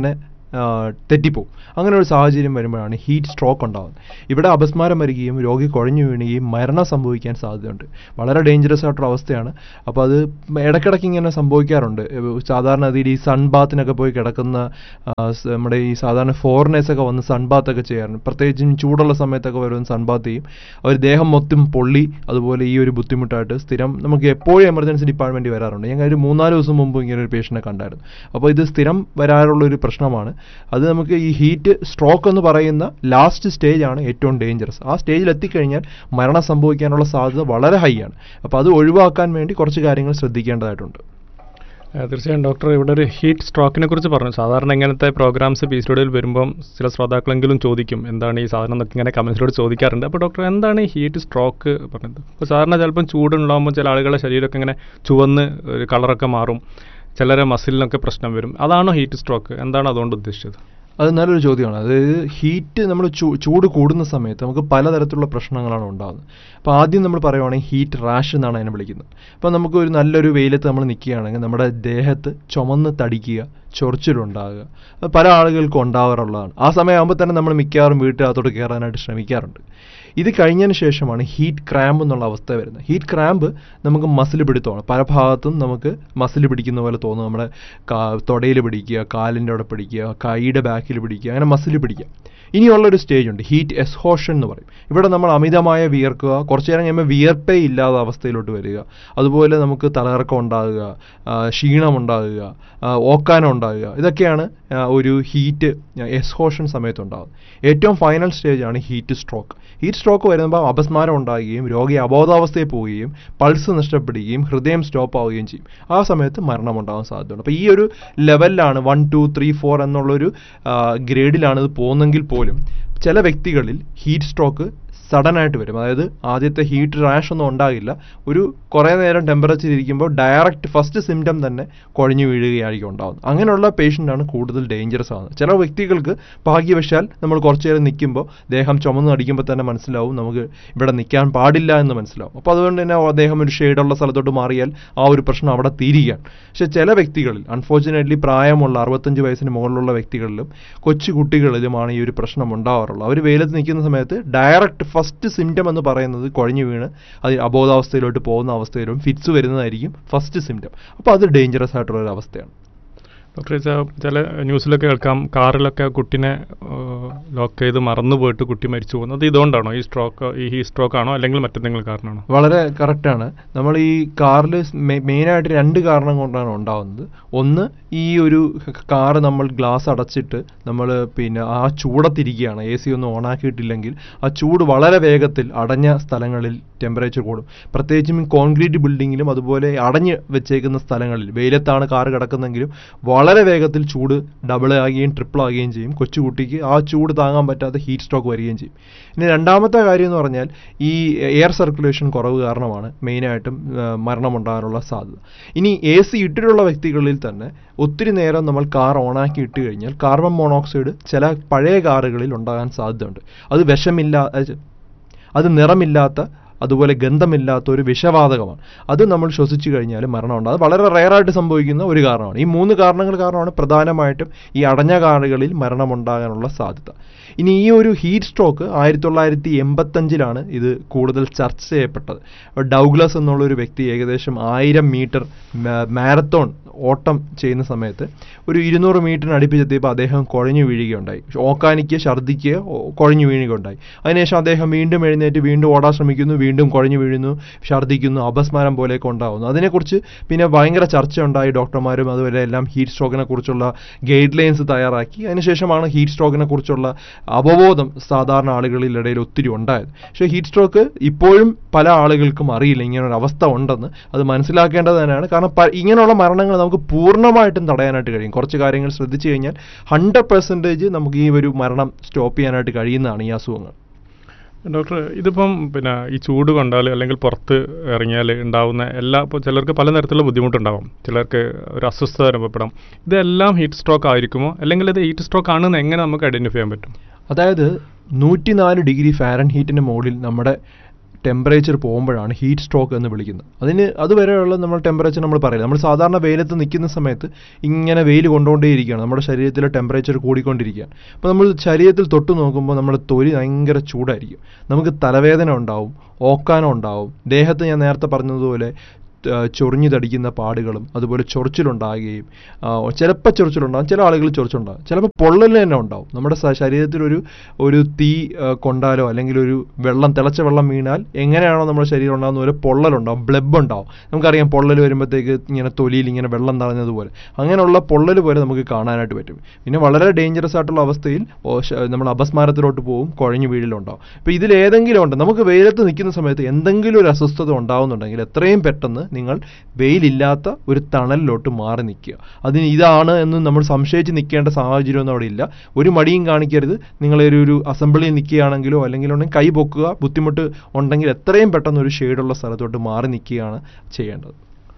തെറ്റിപ്പോവും. അങ്ങനെ ഒരു സാഹചര്യം വരുമ്പോഴാണ് ഹീറ്റ് സ്ട്രോക്ക് ഉണ്ടാകുന്നത്. ഇവിടെ അപസ്മാരം വരികയും രോഗി കുഴഞ്ഞു വീഴുകയും മരണം സംഭവിക്കാൻ സാധ്യതയുണ്ട്. വളരെ ഡേഞ്ചറസ് ആയിട്ടുള്ള അവസ്ഥയാണ്. അപ്പോൾ അത് ഇടയ്ക്കിടയ്ക്ക് ഇങ്ങനെ സംഭവിക്കാറുണ്ട്. സാധാരണ അതിൽ ഈ സൺ ബാത്തിനൊക്കെ പോയി കിടക്കുന്ന നമ്മുടെ ഈ സാധാരണ ഫോറിനേഴ്സൊക്കെ വന്ന് സൺ ബാത്തൊക്കെ ചെയ്യാറുണ്ട്. പ്രത്യേകിച്ചും ചൂടുള്ള സമയത്തൊക്കെ വരുന്ന സൺ ബാത്ത് ചെയ്യും. അവർ ദേഹം മൊത്തം പൊള്ളി അതുപോലെ ഈ ഒരു ബുദ്ധിമുട്ടായിട്ട് സ്ഥിരം നമുക്ക് എപ്പോഴും എമർജൻസി ഡിപ്പാർട്ട്മെൻറ്റിൽ വരാറുണ്ട്. ഞാൻ ഒരു 3-4 ദിവസം മുമ്പ് ഇങ്ങനെ ഒരു പേഷ്യനെ കണ്ടായിരുന്നു. അപ്പോൾ ഇത് സ്ഥിരം വരാറുള്ളൊരു പ്രശ്നമാണ്. അത് നമുക്ക് ഈ ഹീറ്റ് സ്ട്രോക്ക് എന്ന് പറയുന്ന ലാസ്റ്റ് സ്റ്റേജാണ് ഏറ്റവും ഡേഞ്ചറസ്. ആ സ്റ്റേജിൽ എത്തിക്കഴിഞ്ഞാൽ മരണം സംഭവിക്കാനുള്ള സാധ്യത വളരെ ഹൈ ആണ്. അപ്പോൾ അത് ഒഴിവാക്കാൻ വേണ്ടി കുറച്ച് കാര്യങ്ങൾ ശ്രദ്ധിക്കേണ്ടതായിട്ടുണ്ട്. തീർച്ചയായും ഡോക്ടർ, ഇവിടെ ഒരു ഹീറ്റ് സ്ട്രോക്കിനെ കുറിച്ച് പറഞ്ഞു. സാധാരണ ഇങ്ങനത്തെ പ്രോഗ്രാംസ് പി സ്റ്റുഡിയോയിൽ വരുമ്പം ചില ശ്രോതാക്കളെങ്കിലും ചോദിക്കും എന്താണ് ഈ സാധനം എന്നൊക്കെ ഇങ്ങനെ കമൻസിലൂടെ ചോദിക്കാറുണ്ട്. അപ്പോൾ ഡോക്ടർ, എന്താണ് ഈ ഹീറ്റ് സ്ട്രോക്ക് പറഞ്ഞത്? ഇപ്പോൾ സാധാരണ ചിലപ്പം ചൂടുണ്ടാകുമ്പോൾ ചില ആളുകളുടെ ശരീരമൊക്കെ ഇങ്ങനെ ചുവന്ന് ഒരു കളറൊക്കെ മാറും, ചിലരെ മസിലിനൊക്കെ പ്രശ്നം വരും. അതാണോ ഹീറ്റ് സ്ട്രോക്ക്? എന്താണ് അതുകൊണ്ട് ഉദ്ദേശിച്ചത്? അത് നല്ലൊരു ചോദ്യമാണ്. അതായത് ഹീറ്റ് നമ്മൾ ചൂട് കൂടുന്ന സമയത്ത് നമുക്ക് പലതരത്തിലുള്ള പ്രശ്നങ്ങളാണ് ഉണ്ടാകുന്നത്. അപ്പോൾ ആദ്യം നമ്മൾ പറയുവാണെങ്കിൽ ഹീറ്റ് റാഷ് എന്നാണ് അതിനെ വിളിക്കുന്നത്. അപ്പോൾ നമുക്ക് ഒരു നല്ലൊരു വെയിലത്ത് നമ്മൾ നിൽക്കുകയാണെങ്കിൽ നമ്മുടെ ദേഹത്ത് ചുമന്ന് തടിക്കുക, ചൊറിച്ചിലുണ്ടാകുക, അത് പല ആളുകൾക്കും ഉണ്ടാവാറുള്ളതാണ്. ആ സമയമാകുമ്പോൾ തന്നെ നമ്മൾ മിക്കവാറും വീട്ടിനകത്തോട്ട് കയറാനായിട്ട് ശ്രമിക്കാറുണ്ട്. ഇത് കഴിഞ്ഞതിന് ശേഷമാണ് ഹീറ്റ് ക്രാമ്പ് എന്നുള്ള അവസ്ഥ വരുന്നത്. ഹീറ്റ് ക്രാമ്പ് നമുക്ക് മസിൽ പിടുത്തമാണ്. പല ഭാഗത്തും നമുക്ക് മസിൽ പിടിക്കുന്ന പോലെ തോന്നും. നമ്മുടെ തൊടയിൽ പിടിക്കുക, കാലിൻ്റെ അവിടെ പിടിക്കുക, കൈയുടെ ബാക്കിൽ പിടിക്കുക, അങ്ങനെ മസിൽ പിടിക്കുക. ഇനിയുള്ളൊരു സ്റ്റേജ് ഉണ്ട്, ഹീറ്റ് എക്സ്ഹോഷൻ എന്ന് പറയും. ഇവിടെ നമ്മൾ അമിതമായ വിയർക്കുക, കുറച്ചു നേരം കഴിയുമ്പോൾ വിയർപ്പേ ഇല്ലാത്ത അവസ്ഥയിലോട്ട് വരിക, അതുപോലെ നമുക്ക് തലകറക്കം ഉണ്ടാകുക, ക്ഷീണമുണ്ടാകുക, ഓക്കാനം ഉണ്ടാകുക. ഇതൊക്കെയാണ് ഒരു ഹീറ്റ് എക്സ്ഹോഷൻ സമയത്തുണ്ടാകുന്നത്. ഏറ്റവും ഫൈനൽ സ്റ്റേജാണ് ഹീറ്റ് സ്ട്രോക്ക്. ഹീറ്റ് സ്ട്രോക്ക് വരുമ്പോൾ അപസ്മാരം ഉണ്ടാകുകയും രോഗി അബോധാവസ്ഥയിൽ പോവുകയും പൾസ് നഷ്ടപ്പെടുകയും ഹൃദയം സ്റ്റോപ്പ് ആവുകയും ചെയ്യും. ആ സമയത്ത് മരണമുണ്ടാകാൻ സാധ്യതയുണ്ട്. അപ്പോൾ ഈ ഒരു ലെവലിലാണ് 1, 2, 3, 4 എന്നുള്ളൊരു ഗ്രേഡിലാണ് ഇത് പോകുന്നെങ്കിൽ പോലും ചില വ്യക്തികളിൽ ഹീറ്റ് സ്ട്രോക്ക് സഡനായിട്ട് വരും. അതായത് ആദ്യത്തെ ഹീറ്റ് റാഷ് ഒന്നും ഉണ്ടാകില്ല, ഒരു കുറേ നേരം ടെമ്പറേച്ചർ ഇരിക്കുമ്പോൾ ഡയറക്റ്റ് ഫസ്റ്റ് സിംറ്റം തന്നെ കുഴഞ്ഞു വീഴുകയായിരിക്കും ഉണ്ടാകുന്നത്. അങ്ങനെയുള്ള പേഷ്യൻ്റാണ് കൂടുതൽ ഡേഞ്ചറസ് ആകുന്നത്. ചില വ്യക്തികൾക്ക് ഭാഗ്യവശാൽ നമ്മൾ കുറച്ചു നേരം നിൽക്കുമ്പോൾ ദേഹം ചുമന്ന് അടിക്കുമ്പോൾ തന്നെ മനസ്സിലാവും നമുക്ക് ഇവിടെ നിൽക്കാൻ പാടില്ല എന്ന് മനസ്സിലാവും. അപ്പോൾ അതുകൊണ്ട് തന്നെ അദ്ദേഹം ഒരു ഷെയ്ഡുള്ള സ്ഥലത്തോട്ട് മാറിയാൽ ആ ഒരു പ്രശ്നം അവിടെ തീരുകയാണ്. പക്ഷേ ചില വ്യക്തികളിൽ അൺഫോർച്ചുനേറ്റ്ലി പ്രായമുള്ള 65 വയസ്സിന് മുകളിലുള്ള വ്യക്തികളിലും കൊച്ചു കുട്ടികളിലുമാണ് ഈ ഒരു പ്രശ്നം ഉണ്ടാവാറുള്ളത്. അവർ വെയിലത്ത് നിൽക്കുന്ന സമയത്ത് ഡയറക്റ്റ് ഫസ്റ്റ് സിംറ്റം എന്ന് പറയുന്നത് കുഴഞ്ഞു വീണ് അത് അബോധാവസ്ഥയിലോട്ട് പോകുന്ന അവസ്ഥയിലും ഫിറ്റ്സ് വരുന്നതായിരിക്കും ഫസ്റ്റ് സിംറ്റം. അപ്പോൾ അത് ഡേഞ്ചറസ് ആയിട്ടുള്ളൊരു അവസ്ഥയാണ്. ഡോക്ടർ, ചില ന്യൂസിലൊക്കെ കേൾക്കാം കാറിലൊക്കെ കുട്ടിനെ ലോക്ക് ചെയ്ത് മറന്നു പോയിട്ട് കുട്ടി മരിച്ചു പോകുന്നത് ഇതുകൊണ്ടാണോ? ഈ സ്ട്രോക്ക് ആണോ അല്ലെങ്കിൽ മറ്റെന്തെങ്കിലും കാരണമാണോ? വളരെ കറക്റ്റാണ്. നമ്മൾ ഈ കാറിൽ മെയിനായിട്ട് 2 കാരണം കൊണ്ടാണ് ഉണ്ടാകുന്നത്. ഒന്ന്, ഈ ഒരു കാറ് നമ്മൾ ഗ്ലാസ് അടച്ചിട്ട് നമ്മൾ ആ ചൂടത്തിരിക്കുകയാണ്, AC ഒന്നും ഓണാക്കിയിട്ടില്ലെങ്കിൽ ആ ചൂട് വളരെ വേഗത്തിൽ അടഞ്ഞ സ്ഥലങ്ങളിൽ ടെമ്പറേച്ചർ കൂടും. പ്രത്യേകിച്ചും കോൺക്രീറ്റ് ബിൽഡിങ്ങിലും അതുപോലെ അടഞ്ഞ് വെച്ചേക്കുന്ന സ്ഥലങ്ങളിൽ വെയിലത്താണ് കാറ് കിടക്കുന്നെങ്കിലും വളരെ വേഗത്തിൽ ചൂട് ഡബിൾ ആകുകയും ട്രിപ്പിൾ ആകുകയും ചെയ്യും. കൊച്ചുകുട്ടിക്ക് ആ ചൂട് താങ്ങാൻ പറ്റാത്ത ഹീറ്റ് സ്ട്രോക്ക് വരികയും ചെയ്യും. ഇനി രണ്ടാമത്തെ കാര്യം എന്ന് പറഞ്ഞാൽ ഈ എയർ സർക്കുലേഷൻ കുറവ് കാരണമാണ് മെയിനായിട്ടും മരണമുണ്ടാകാനുള്ള സാധ്യത. ഇനി AC ഇട്ടിട്ടുള്ള വ്യക്തികളിൽ തന്നെ ഒത്തിരി നേരം നമ്മൾ കാർ ഓണാക്കി ഇട്ട് കഴിഞ്ഞാൽ കാർബൺ മോണോക്സൈഡ് ചില പഴയ കാറുകളിൽ ഉണ്ടാകാൻ സാധ്യതയുണ്ട്. അത് നിറമില്ലാത്ത അതുപോലെ ഗന്ധമില്ലാത്ത ഒരു വിഷവാതകമാണ്. അത് നമ്മൾ ശ്വസിച്ചു കഴിഞ്ഞാൽ മരണമുണ്ട്. അത് വളരെ റെയറായിട്ട് സംഭവിക്കുന്ന ഒരു കാരണമാണ്. ഈ 3 കാരണങ്ങൾ കാരണമാണ് പ്രധാനമായിട്ടും ഈ അടഞ്ഞ കാറുകളിൽ മരണമുണ്ടാകാനുള്ള സാധ്യത. ഇനി ഈ ഒരു ഹീറ്റ് സ്ട്രോക്ക് 1985 ഇത് കൂടുതൽ ചർച്ച ചെയ്യപ്പെട്ടത്. ഡൗഗ്ലസ് എന്നുള്ളൊരു വ്യക്തി ഏകദേശം 1000 മീറ്റർ മാരത്തോൺ ഓട്ടം ചെയ്യുന്ന സമയത്ത് ഒരു 200 മീറ്ററിന് അടുപ്പിച്ചെത്തിയപ്പോൾ അദ്ദേഹം കുഴഞ്ഞു വീഴുകയുണ്ടായി. ഓക്കാനിക്കുക, ഛർദ്ദിക്കുക, കുഴഞ്ഞു വീഴുകയുണ്ടായി. അതിനുശേഷം അദ്ദേഹം വീണ്ടും എഴുന്നേറ്റ് വീണ്ടും ഓടാൻ ശ്രമിക്കുന്നു, വീണ്ടും കുഴഞ്ഞു വീഴുന്നു, ഛർദ്ദിക്കുന്നു, അപസ്മാരം പോലെയൊക്കെ ഉണ്ടാകുന്നു. അതിനെക്കുറിച്ച് പിന്നെ ഭയങ്കര ചർച്ചയുണ്ടായി. ഡോക്ടർമാരും അതുപോലെ എല്ലാം ഹീറ്റ് സ്ട്രോക്കിനെ കുറിച്ചുള്ള ഗൈഡ് ലൈൻസ് തയ്യാറാക്കി. അതിനുശേഷമാണ് ഹീറ്റ് സ്ട്രോക്കിനെ കുറിച്ചുള്ള അവബോധം സാധാരണ ആളുകളിലിടയിൽ ഒത്തിരി ഉണ്ടായത്. പക്ഷേ ഹീറ്റ് സ്ട്രോക്ക് ഇപ്പോഴും പല ആളുകൾക്കും അറിയില്ല ഇങ്ങനൊരു അവസ്ഥ ഉണ്ടെന്ന്. അത് മനസ്സിലാക്കേണ്ടത് തന്നെയാണ്. കാരണം ഇങ്ങനെയുള്ള മരണങ്ങൾ നമുക്ക് പൂർണ്ണമായിട്ടും തടയാനായിട്ട് കഴിയും. കുറച്ച് കാര്യങ്ങൾ ശ്രദ്ധിച്ചു കഴിഞ്ഞാൽ 100% നമുക്ക് ഈ ഒരു മരണം സ്റ്റോപ്പ് ചെയ്യാനായിട്ട് കഴിയുന്നതാണ് ഈ അസുഖങ്ങൾ. ഡോക്ടർ, ഇതിപ്പം ഈ ചൂട് കൊണ്ടാൽ അല്ലെങ്കിൽ പുറത്ത് ഇറങ്ങിയാൽ ഉണ്ടാകുന്ന ഇപ്പോൾ ചിലർക്ക് പല തരത്തിലുള്ള ബുദ്ധിമുട്ടുണ്ടാകും, ചിലർക്ക് ഒരു അസ്വസ്ഥത അനുഭവപ്പെടാം. ഇതെല്ലാം ഹീറ്റ് സ്ട്രോക്ക് ആയിരിക്കുമോ, അല്ലെങ്കിൽ ഇത് ഹീറ്റ് സ്ട്രോക്ക് ആണെന്ന് എങ്ങനെ നമുക്ക് ഐഡൻറ്റിഫൈ ചെയ്യാൻ പറ്റും? അതായത് 104 ഡിഗ്രി ഫാരൻഹീറ്റിന് മുകളിൽ നമ്മുടെ ടെമ്പറേച്ചർ പോകുമ്പോഴാണ് ഹീറ്റ് സ്ട്രോക്ക് എന്ന് വിളിക്കുന്നത്. അതുവരെയുള്ള നമ്മൾ ടെമ്പറേച്ചർ നമ്മൾ പറയില്ല. നമ്മൾ സാധാരണ വെയിലത്ത് നിൽക്കുന്ന സമയത്ത് ഇങ്ങനെ വെയിൽ കൊണ്ടുകൊണ്ടേയിരിക്കുകയാണ്, നമ്മുടെ ശരീരത്തിലെ ടെമ്പറേച്ചർ കൂടിക്കൊണ്ടിരിക്കുകയാണ്. അപ്പോൾ നമ്മൾ ശരീരത്തിൽ തൊട്ട് നോക്കുമ്പോൾ നമ്മുടെ തൊലി ഭയങ്കര ചൂടായിരിക്കും, നമുക്ക് തലവേദന ഉണ്ടാവും, ഓക്കാനം ഉണ്ടാവും, ദേഹത്ത് ഞാൻ നേരത്തെ പറഞ്ഞതുപോലെ ചൊറിഞ്ഞു തടിക്കുന്ന പാടുകളും അതുപോലെ ചൊറിച്ചിലുണ്ടാകുകയും, ചിലപ്പോൾ ചൊറിച്ചിലുണ്ടാകും, ചില ആളുകൾ ചൊറിച്ചിലുണ്ടാകും, ചിലപ്പോൾ പൊള്ളൽ തന്നെ ഉണ്ടാവും. നമ്മുടെ ശരീരത്തിൽ ഒരു തീ കൊണ്ടാലോ അല്ലെങ്കിൽ ഒരു തിളച്ച വെള്ളം വീണാൽ എങ്ങനെയാണോ നമ്മുടെ ശരീരം ഉണ്ടാകുന്ന പോലെ പൊള്ളലുണ്ടാവും, ബ്ലബ് ഉണ്ടാവും. നമുക്കറിയാം പൊള്ളൽ വരുമ്പോഴത്തേക്ക് ഇങ്ങനെ തൊലിയിൽ ഇങ്ങനെ വെള്ളം നിറഞ്ഞതുപോലെ അങ്ങനെയുള്ള പൊള്ളൽ പോലെ നമുക്ക് കാണാനായിട്ട് പറ്റും. പിന്നെ വളരെ ഡേഞ്ചറസ് ആയിട്ടുള്ള അവസ്ഥയിൽ നമ്മൾ അപസ്മാരത്തിലോട്ട് പോകും, കുഴഞ്ഞു വീഴലുണ്ടാവും. അപ്പോൾ ഇതിലേതെങ്കിലും ഉണ്ട്, നമുക്ക് വെയിലത്ത് നിൽക്കുന്ന സമയത്ത് എന്തെങ്കിലും ഒരു അസ്വസ്ഥത ഉണ്ടാവുന്നുണ്ടെങ്കിൽ എത്രയും പെട്ടെന്ന് നിങ്ങൾ വെയിലില്ലാത്ത ഒരു തണലിലോട്ട് മാറി നിൽക്കുക. ഇതാണ് എന്ന് നമ്മൾ സംശയിച്ച് നിൽക്കേണ്ട സാഹചര്യമൊന്നും അവിടെ ഇല്ല. ഒരു മടിയും കാണിക്കരുത്. നിങ്ങളൊരു അസംബ്ലിയിൽ നിൽക്കുകയാണെങ്കിലോ അല്ലെങ്കിൽ കൈ പൊക്കുക, ബുദ്ധിമുട്ട് ഉണ്ടെങ്കിൽ എത്രയും പെട്ടെന്ന് ഒരു ഷെയ്ഡുള്ള സ്ഥലത്തോട്ട് മാറി നിൽക്കുകയാണ് ചെയ്യേണ്ടത്.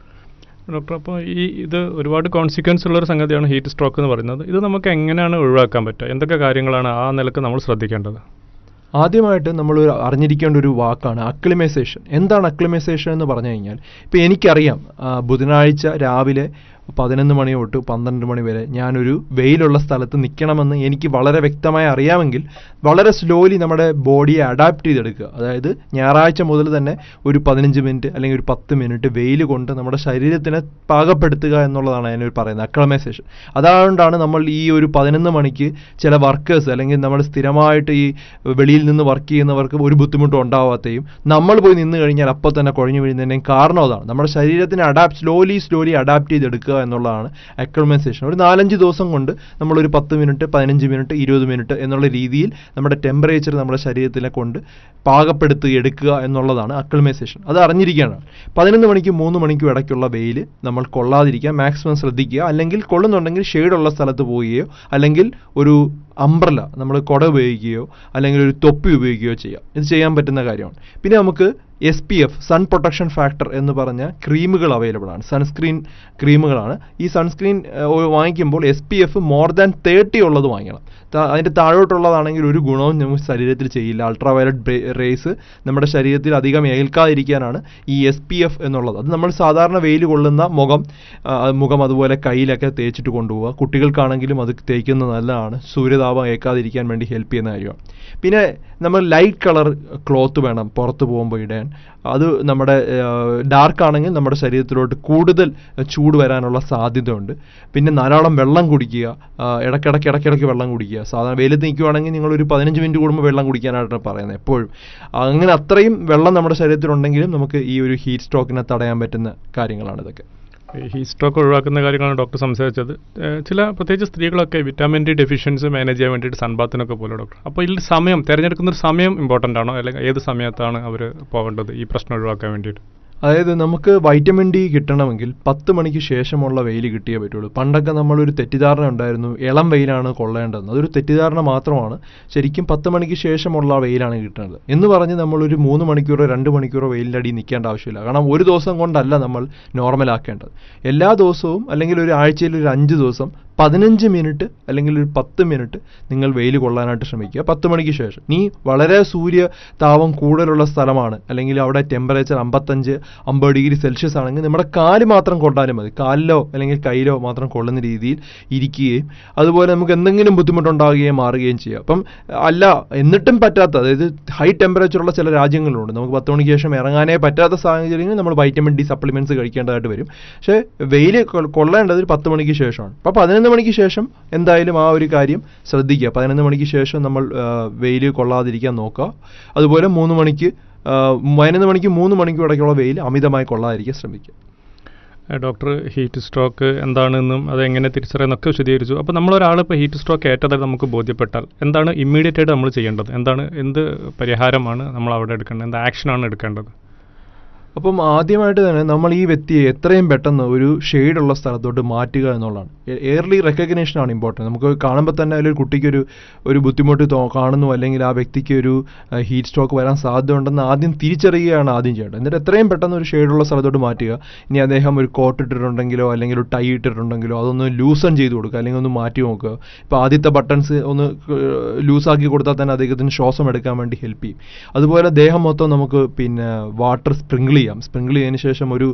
ഡോക്ടർ, അപ്പോൾ ഇത് ഒരുപാട് കോൺസിക്വൻസ് ഉള്ളൊരു സംഗതിയാണ് ഹീറ്റ് സ്ട്രോക്ക് എന്ന് പറയുന്നത്. ഇത് നമുക്ക് എങ്ങനെയാണ് ഒഴിവാക്കാൻ പറ്റുക? എന്തൊക്കെ കാര്യങ്ങളാണ് ആ നിലക്ക് നമ്മൾ ശ്രദ്ധിക്കേണ്ടത്? ആദ്യമായിട്ട് നമ്മൾ അറിഞ്ഞിരിക്കേണ്ട ഒരു വാക്കാണ് അക്ലിമൈസേഷൻ. എന്താണ് അക്ലിമൈസേഷൻ എന്ന് പറഞ്ഞു കഴിഞ്ഞാൽ, ഇപ്പോൾ എനിക്കറിയാം ബുധനാഴ്ച രാവിലെ 11 മണി തൊട്ട് 12 മണി വരെ ഞാനൊരു വെയിലുള്ള സ്ഥലത്ത് നിൽക്കണമെന്ന് എനിക്ക് വളരെ വ്യക്തമായി അറിയാമെങ്കിൽ വളരെ സ്ലോലി നമ്മുടെ ബോഡിയെ അഡാപ്റ്റ് ചെയ്തെടുക്കുക. അതായത് ഞായറാഴ്ച മുതൽ തന്നെ ഒരു 15 മിനിറ്റ് അല്ലെങ്കിൽ ഒരു 10 മിനിറ്റ് വെയിൽ കൊണ്ട് നമ്മുടെ ശരീരത്തിനെ പാകപ്പെടുത്തുക എന്നുള്ളതാണ് അതിനൊരു പറയുന്നത് അക്ലിമൈസേഷൻ. അതുകൊണ്ടാണ് നമ്മൾ ഈ ഒരു 11 മണിക്ക് ചില വർക്കേഴ്സ് അല്ലെങ്കിൽ നമ്മൾ സ്ഥിരമായിട്ട് ഈ വെളിയിൽ നിന്ന് വർക്ക് ചെയ്യുന്നവർക്ക് ഒരു ബുദ്ധിമുട്ടും ഉണ്ടാവാത്തയും നമ്മൾ പോയി നിന്ന് കഴിഞ്ഞാൽ അപ്പോൾ തന്നെ കുഴഞ്ഞു വീഴുന്നതിൻ്റെയും കാരണം അതാണ്. നമ്മുടെ ശരീരത്തിനെ സ്ലോലി അഡാപ്റ്റ് ചെയ്തെടുക്കുക എന്നുള്ളതാണ് അക്ലിമൈസേഷൻ. ഒരു 4-5 ദിവസം കൊണ്ട് നമ്മളൊരു 10 മിനിറ്റ് 15 മിനിറ്റ് 20 മിനിറ്റ് എന്നുള്ള രീതിയിൽ നമ്മുടെ ടെമ്പറേച്ചർ നമ്മുടെ ശരീരത്തിനെ കൊണ്ട് പാകപ്പെടുത്തി എടുക്കുക എന്നുള്ളതാണ് അക്ലിമൈസേഷൻ. അത് അറിഞ്ഞിരിക്കുകയാണ്. 11 മണിക്കും 3 മണിക്കും ഇടയ്ക്കുള്ള വെയിൽ നമ്മൾ കൊള്ളാതിരിക്കുക, മാക്സിമം ശ്രദ്ധിക്കുക. അല്ലെങ്കിൽ കൊള്ളുന്നുണ്ടെങ്കിൽ ഷെയ്ഡുള്ള സ്ഥലത്ത് പോവുകയോ അല്ലെങ്കിൽ ഒരു അംബ്രല നമ്മൾ കുട ഉപയോഗിക്കുകയോ അല്ലെങ്കിൽ ഒരു തൊപ്പി ഉപയോഗിക്കുകയോ ചെയ്യാം. ഇത് ചെയ്യാൻ പറ്റുന്ന കാര്യമാണ്. പിന്നെ നമുക്ക് SPF സൺ പ്രൊട്ടക്ഷൻ ഫാക്ടർ എന്ന് പറഞ്ഞ ക്രീമുകൾ അവൈലബിൾ ആണ്, സൺസ്ക്രീൻ ക്രീമുകളാണ്. ഈ സൺസ്ക്രീൻ വാങ്ങിക്കുമ്പോൾ SPF മോർ ദാൻ 30 ഉള്ളത് വാങ്ങിക്കണം. അതിൻ്റെ താഴോട്ടുള്ളതാണെങ്കിൽ ഒരു ഗുണവും നമുക്ക് ശരീരത്തിൽ ചെയ്യില്ല. അൾട്രാ വയലറ്റ് റേസ് നമ്മുടെ ശരീരത്തിൽ അധികം ഏൽക്കാതിരിക്കാനാണ് ഈ SPF എന്നുള്ളത്. അത് നമ്മൾ സാധാരണ വെയിൽ കൊള്ളുന്ന മുഖം അതുപോലെ കയ്യിലൊക്കെ തേച്ചിട്ട് കൊണ്ടുപോവുക. കുട്ടികൾക്കാണെങ്കിലും അത് തേക്കുന്നത് നല്ലതാണ്, സൂര്യതാപം ഏൽക്കാതിരിക്കാൻ വേണ്ടി ഹെൽപ്പ് ചെയ്യുന്ന കാര്യമാണ്. പിന്നെ നമ്മൾ ലൈറ്റ് കളർ ക്ലോത്ത് വേണം പുറത്ത് പോകുമ്പോൾ ഇടാൻ. അത് നമ്മുടെ ഡാർക്ക് ആണെങ്കിൽ നമ്മുടെ ശരീരത്തിലോട്ട് കൂടുതൽ ചൂട് വരാനുള്ള സാധ്യതയുണ്ട്. പിന്നെ ധാരാളം വെള്ളം കുടിക്കുക, ഇടയ്ക്കിടയ്ക്ക് വെള്ളം കുടിക്കുക. സാധാരണ വെയിലത്ത് നിൽക്കുകയാണെങ്കിൽ നിങ്ങളൊരു 15 മിനിറ്റ് കൂടുമ്പോൾ വെള്ളം കുടിക്കാനായിട്ടാണ് പറയുന്നത് എപ്പോഴും. അങ്ങനെ അത്രയും വെള്ളം നമ്മുടെ ശരീരത്തിലുണ്ടെങ്കിലും നമുക്ക് ഈ ഒരു ഹീറ്റ് സ്ട്രോക്കിനെ തടയാൻ പറ്റുന്ന കാര്യങ്ങളാണ് ഇതൊക്കെ. ഹീറ്റ് സ്ട്രോക്ക് ഒഴിവാക്കുന്ന കാര്യങ്ങളാണ് ഡോക്ടർ സംസാരിച്ചത്. ചില പ്രത്യേകിച്ച് സ്ത്രീകളൊക്കെ വിറ്റാമിൻ ഡി ഡെഫിഷ്യൻസി മാനേജ് ചെയ്യാൻ വേണ്ടിയിട്ട് സൺബാത്തിനൊക്കെ പോലെ ഡോക്ടർ. അപ്പോൾ ഇതിൽ സമയം തിരഞ്ഞെടുക്കുന്ന ഒരു സമയം ഇമ്പോർട്ടൻ്റ് ആണോ, അല്ലെങ്കിൽ ഏത് സമയത്താണ് അവർ പോകേണ്ടത് ഈ പ്രശ്നം ഒഴിവാക്കാൻ വേണ്ടിയിട്ട്? അതായത് നമുക്ക് വൈറ്റമിൻ ഡി കിട്ടണമെങ്കിൽ 10 മണിക്ക് ശേഷമുള്ള വെയിൽ കിട്ടിയേ പറ്റുള്ളൂ. പണ്ടൊക്കെ നമ്മളൊരു തെറ്റിദ്ധാരണ ഉണ്ടായിരുന്നു, ഇളം വെയിലാണ് കൊള്ളേണ്ടതെന്ന്. അതൊരു തെറ്റിദ്ധാരണ മാത്രമാണ്. ശരിക്കും 10 മണിക്ക് ശേഷമുള്ള വെയിലാണ് കിട്ടുന്നത് എന്ന് പറഞ്ഞ് നമ്മളൊരു 3 മണിക്കൂറോ 2 മണിക്കൂറോ വെയിലിൻ്റെ അടി നിൽക്കേണ്ട ആവശ്യമില്ല. കാരണം ഒരു ദിവസം കൊണ്ടല്ല നമ്മൾ നോർമലാക്കേണ്ടത്. എല്ലാ ദിവസവും അല്ലെങ്കിൽ ഒരു ആഴ്ചയിൽ ഒരു 5 ദിവസം 15 മിനിറ്റ് അല്ലെങ്കിൽ ഒരു 10 മിനിറ്റ് നിങ്ങൾ വെയിൽ കൊള്ളാനായിട്ട് ശ്രമിക്കുക 10 മണിക്ക് ശേഷം. നീ വളരെ സൂര്യതാപം കൂടുതലുള്ള സ്ഥലമാണ് അല്ലെങ്കിൽ അവിടെ ടെമ്പറേച്ചർ 55-50 ഡിഗ്രി സെൽഷ്യസ് ആണെങ്കിൽ നമ്മുടെ കാല് മാത്രം കൊണ്ടാലും മതി. കാലിലോ അല്ലെങ്കിൽ കയ്യിലോ മാത്രം കൊള്ളുന്ന രീതിയിൽ ഇരിക്കുകയും അതുപോലെ നമുക്ക് എന്തെങ്കിലും ബുദ്ധിമുട്ടുണ്ടാകുകയും മാറുകയും ചെയ്യുക. അപ്പം എന്നിട്ടും പറ്റാത്ത, അതായത് ഹൈ ടെമ്പറേച്ചറുള്ള ചില രാജ്യങ്ങളുണ്ട്, നമുക്ക് 10 മണിക്ക് ശേഷം ഇറങ്ങാനേ പറ്റാത്ത സാഹചര്യങ്ങളിൽ നമ്മൾ വൈറ്റമിൻ ഡി സപ്ലിമെൻറ്റ്സ് കഴിക്കേണ്ടതായിട്ട് വരും. പക്ഷേ വെയിൽ കൊള്ളേണ്ടത് 10 മണിക്ക് ശേഷമാണ്. അപ്പോൾ 11 മണിക്ക് ശേഷം എന്തായാലും ആ ഒരു കാര്യം ശ്രദ്ധിക്കുക. 11 മണിക്ക് ശേഷം നമ്മൾ വെയിൽ കൊള്ളാതിരിക്കാൻ നോക്കുക. അതുപോലെ 11 മണിക്ക് 3 മണിക്കൂർ ഇടയ്ക്കുള്ള വെയിൽ അമിതമായി കൊള്ളാതിരിക്കാൻ ശ്രമിക്കുക. ഡോക്ടർ ഹീറ്റ് സ്ട്രോക്ക് എന്താണെന്നും അതെങ്ങനെ തിരിച്ചറിയാമെന്നൊക്കെ വിശദീകരിച്ചു. അപ്പോൾ നമ്മളൊരാൾ ഇപ്പോൾ ഹീറ്റ് സ്ട്രോക്ക് ഏറ്റതായി നമുക്ക് ബോധ്യപ്പെട്ടാൽ എന്താണ് ഇമ്മീഡിയറ്റ് ആയിട്ട് നമ്മൾ ചെയ്യേണ്ടത്? എന്ത് പരിഹാരമാണ് നമ്മൾ അവിടെ എടുക്കേണ്ടത്? എന്ത് ആക്ഷനാണ് എടുക്കേണ്ടത്? അപ്പം ആദ്യമായിട്ട് തന്നെ നമ്മൾ ഈ വ്യക്തിയെ എത്രയും പെട്ടെന്ന് ഒരു ഷെയ്ഡുള്ള സ്ഥലത്തോട്ട് മാറ്റുക എന്നുള്ളതാണ്. Early റെക്കഗ്നേഷനാണ് important. നമുക്ക് കാണുമ്പോൾ തന്നെ അതിലൊരു കുട്ടിക്കൊരു ബുദ്ധിമുട്ട് കാണുന്നു, അല്ലെങ്കിൽ ആ വ്യക്തിക്ക് ഒരു ഹീറ്റ് സ്ട്രോക്ക് വരാൻ സാധ്യത ഉണ്ടെന്ന് ആദ്യം തിരിച്ചറിയുകയാണ് ആദ്യം ചെയ്യേണ്ടത്. എന്നിട്ട് എത്രയും പെട്ടെന്ന് ഒരു ഷെയ്ഡുള്ള സ്ഥലത്തോട്ട് മാറ്റുക. ഇനി അദ്ദേഹം ഒരു കോട്ട് ഇട്ടിട്ടുണ്ടെങ്കിലോ അല്ലെങ്കിൽ ഒരു ടൈ ഇട്ടിട്ടുണ്ടെങ്കിലോ അതൊന്ന് ലൂസൺ ചെയ്ത് കൊടുക്കുക, അല്ലെങ്കിൽ ഒന്ന് മാറ്റി നോക്കുക. ഇപ്പോൾ ആദ്യത്തെ ബട്ടൺസ് ഒന്ന് ലൂസാക്കി കൊടുത്താൽ തന്നെ അദ്ദേഹത്തിന് ശ്വാസം എടുക്കാൻ വേണ്ടി ഹെൽപ്പ് ചെയ്യും. അതുപോലെ ദേഹം മൊത്തം നമുക്ക് വാട്ടർ സ്പ്രിങ്കിൾ ചെയ്തതിന് ശേഷം ഒരു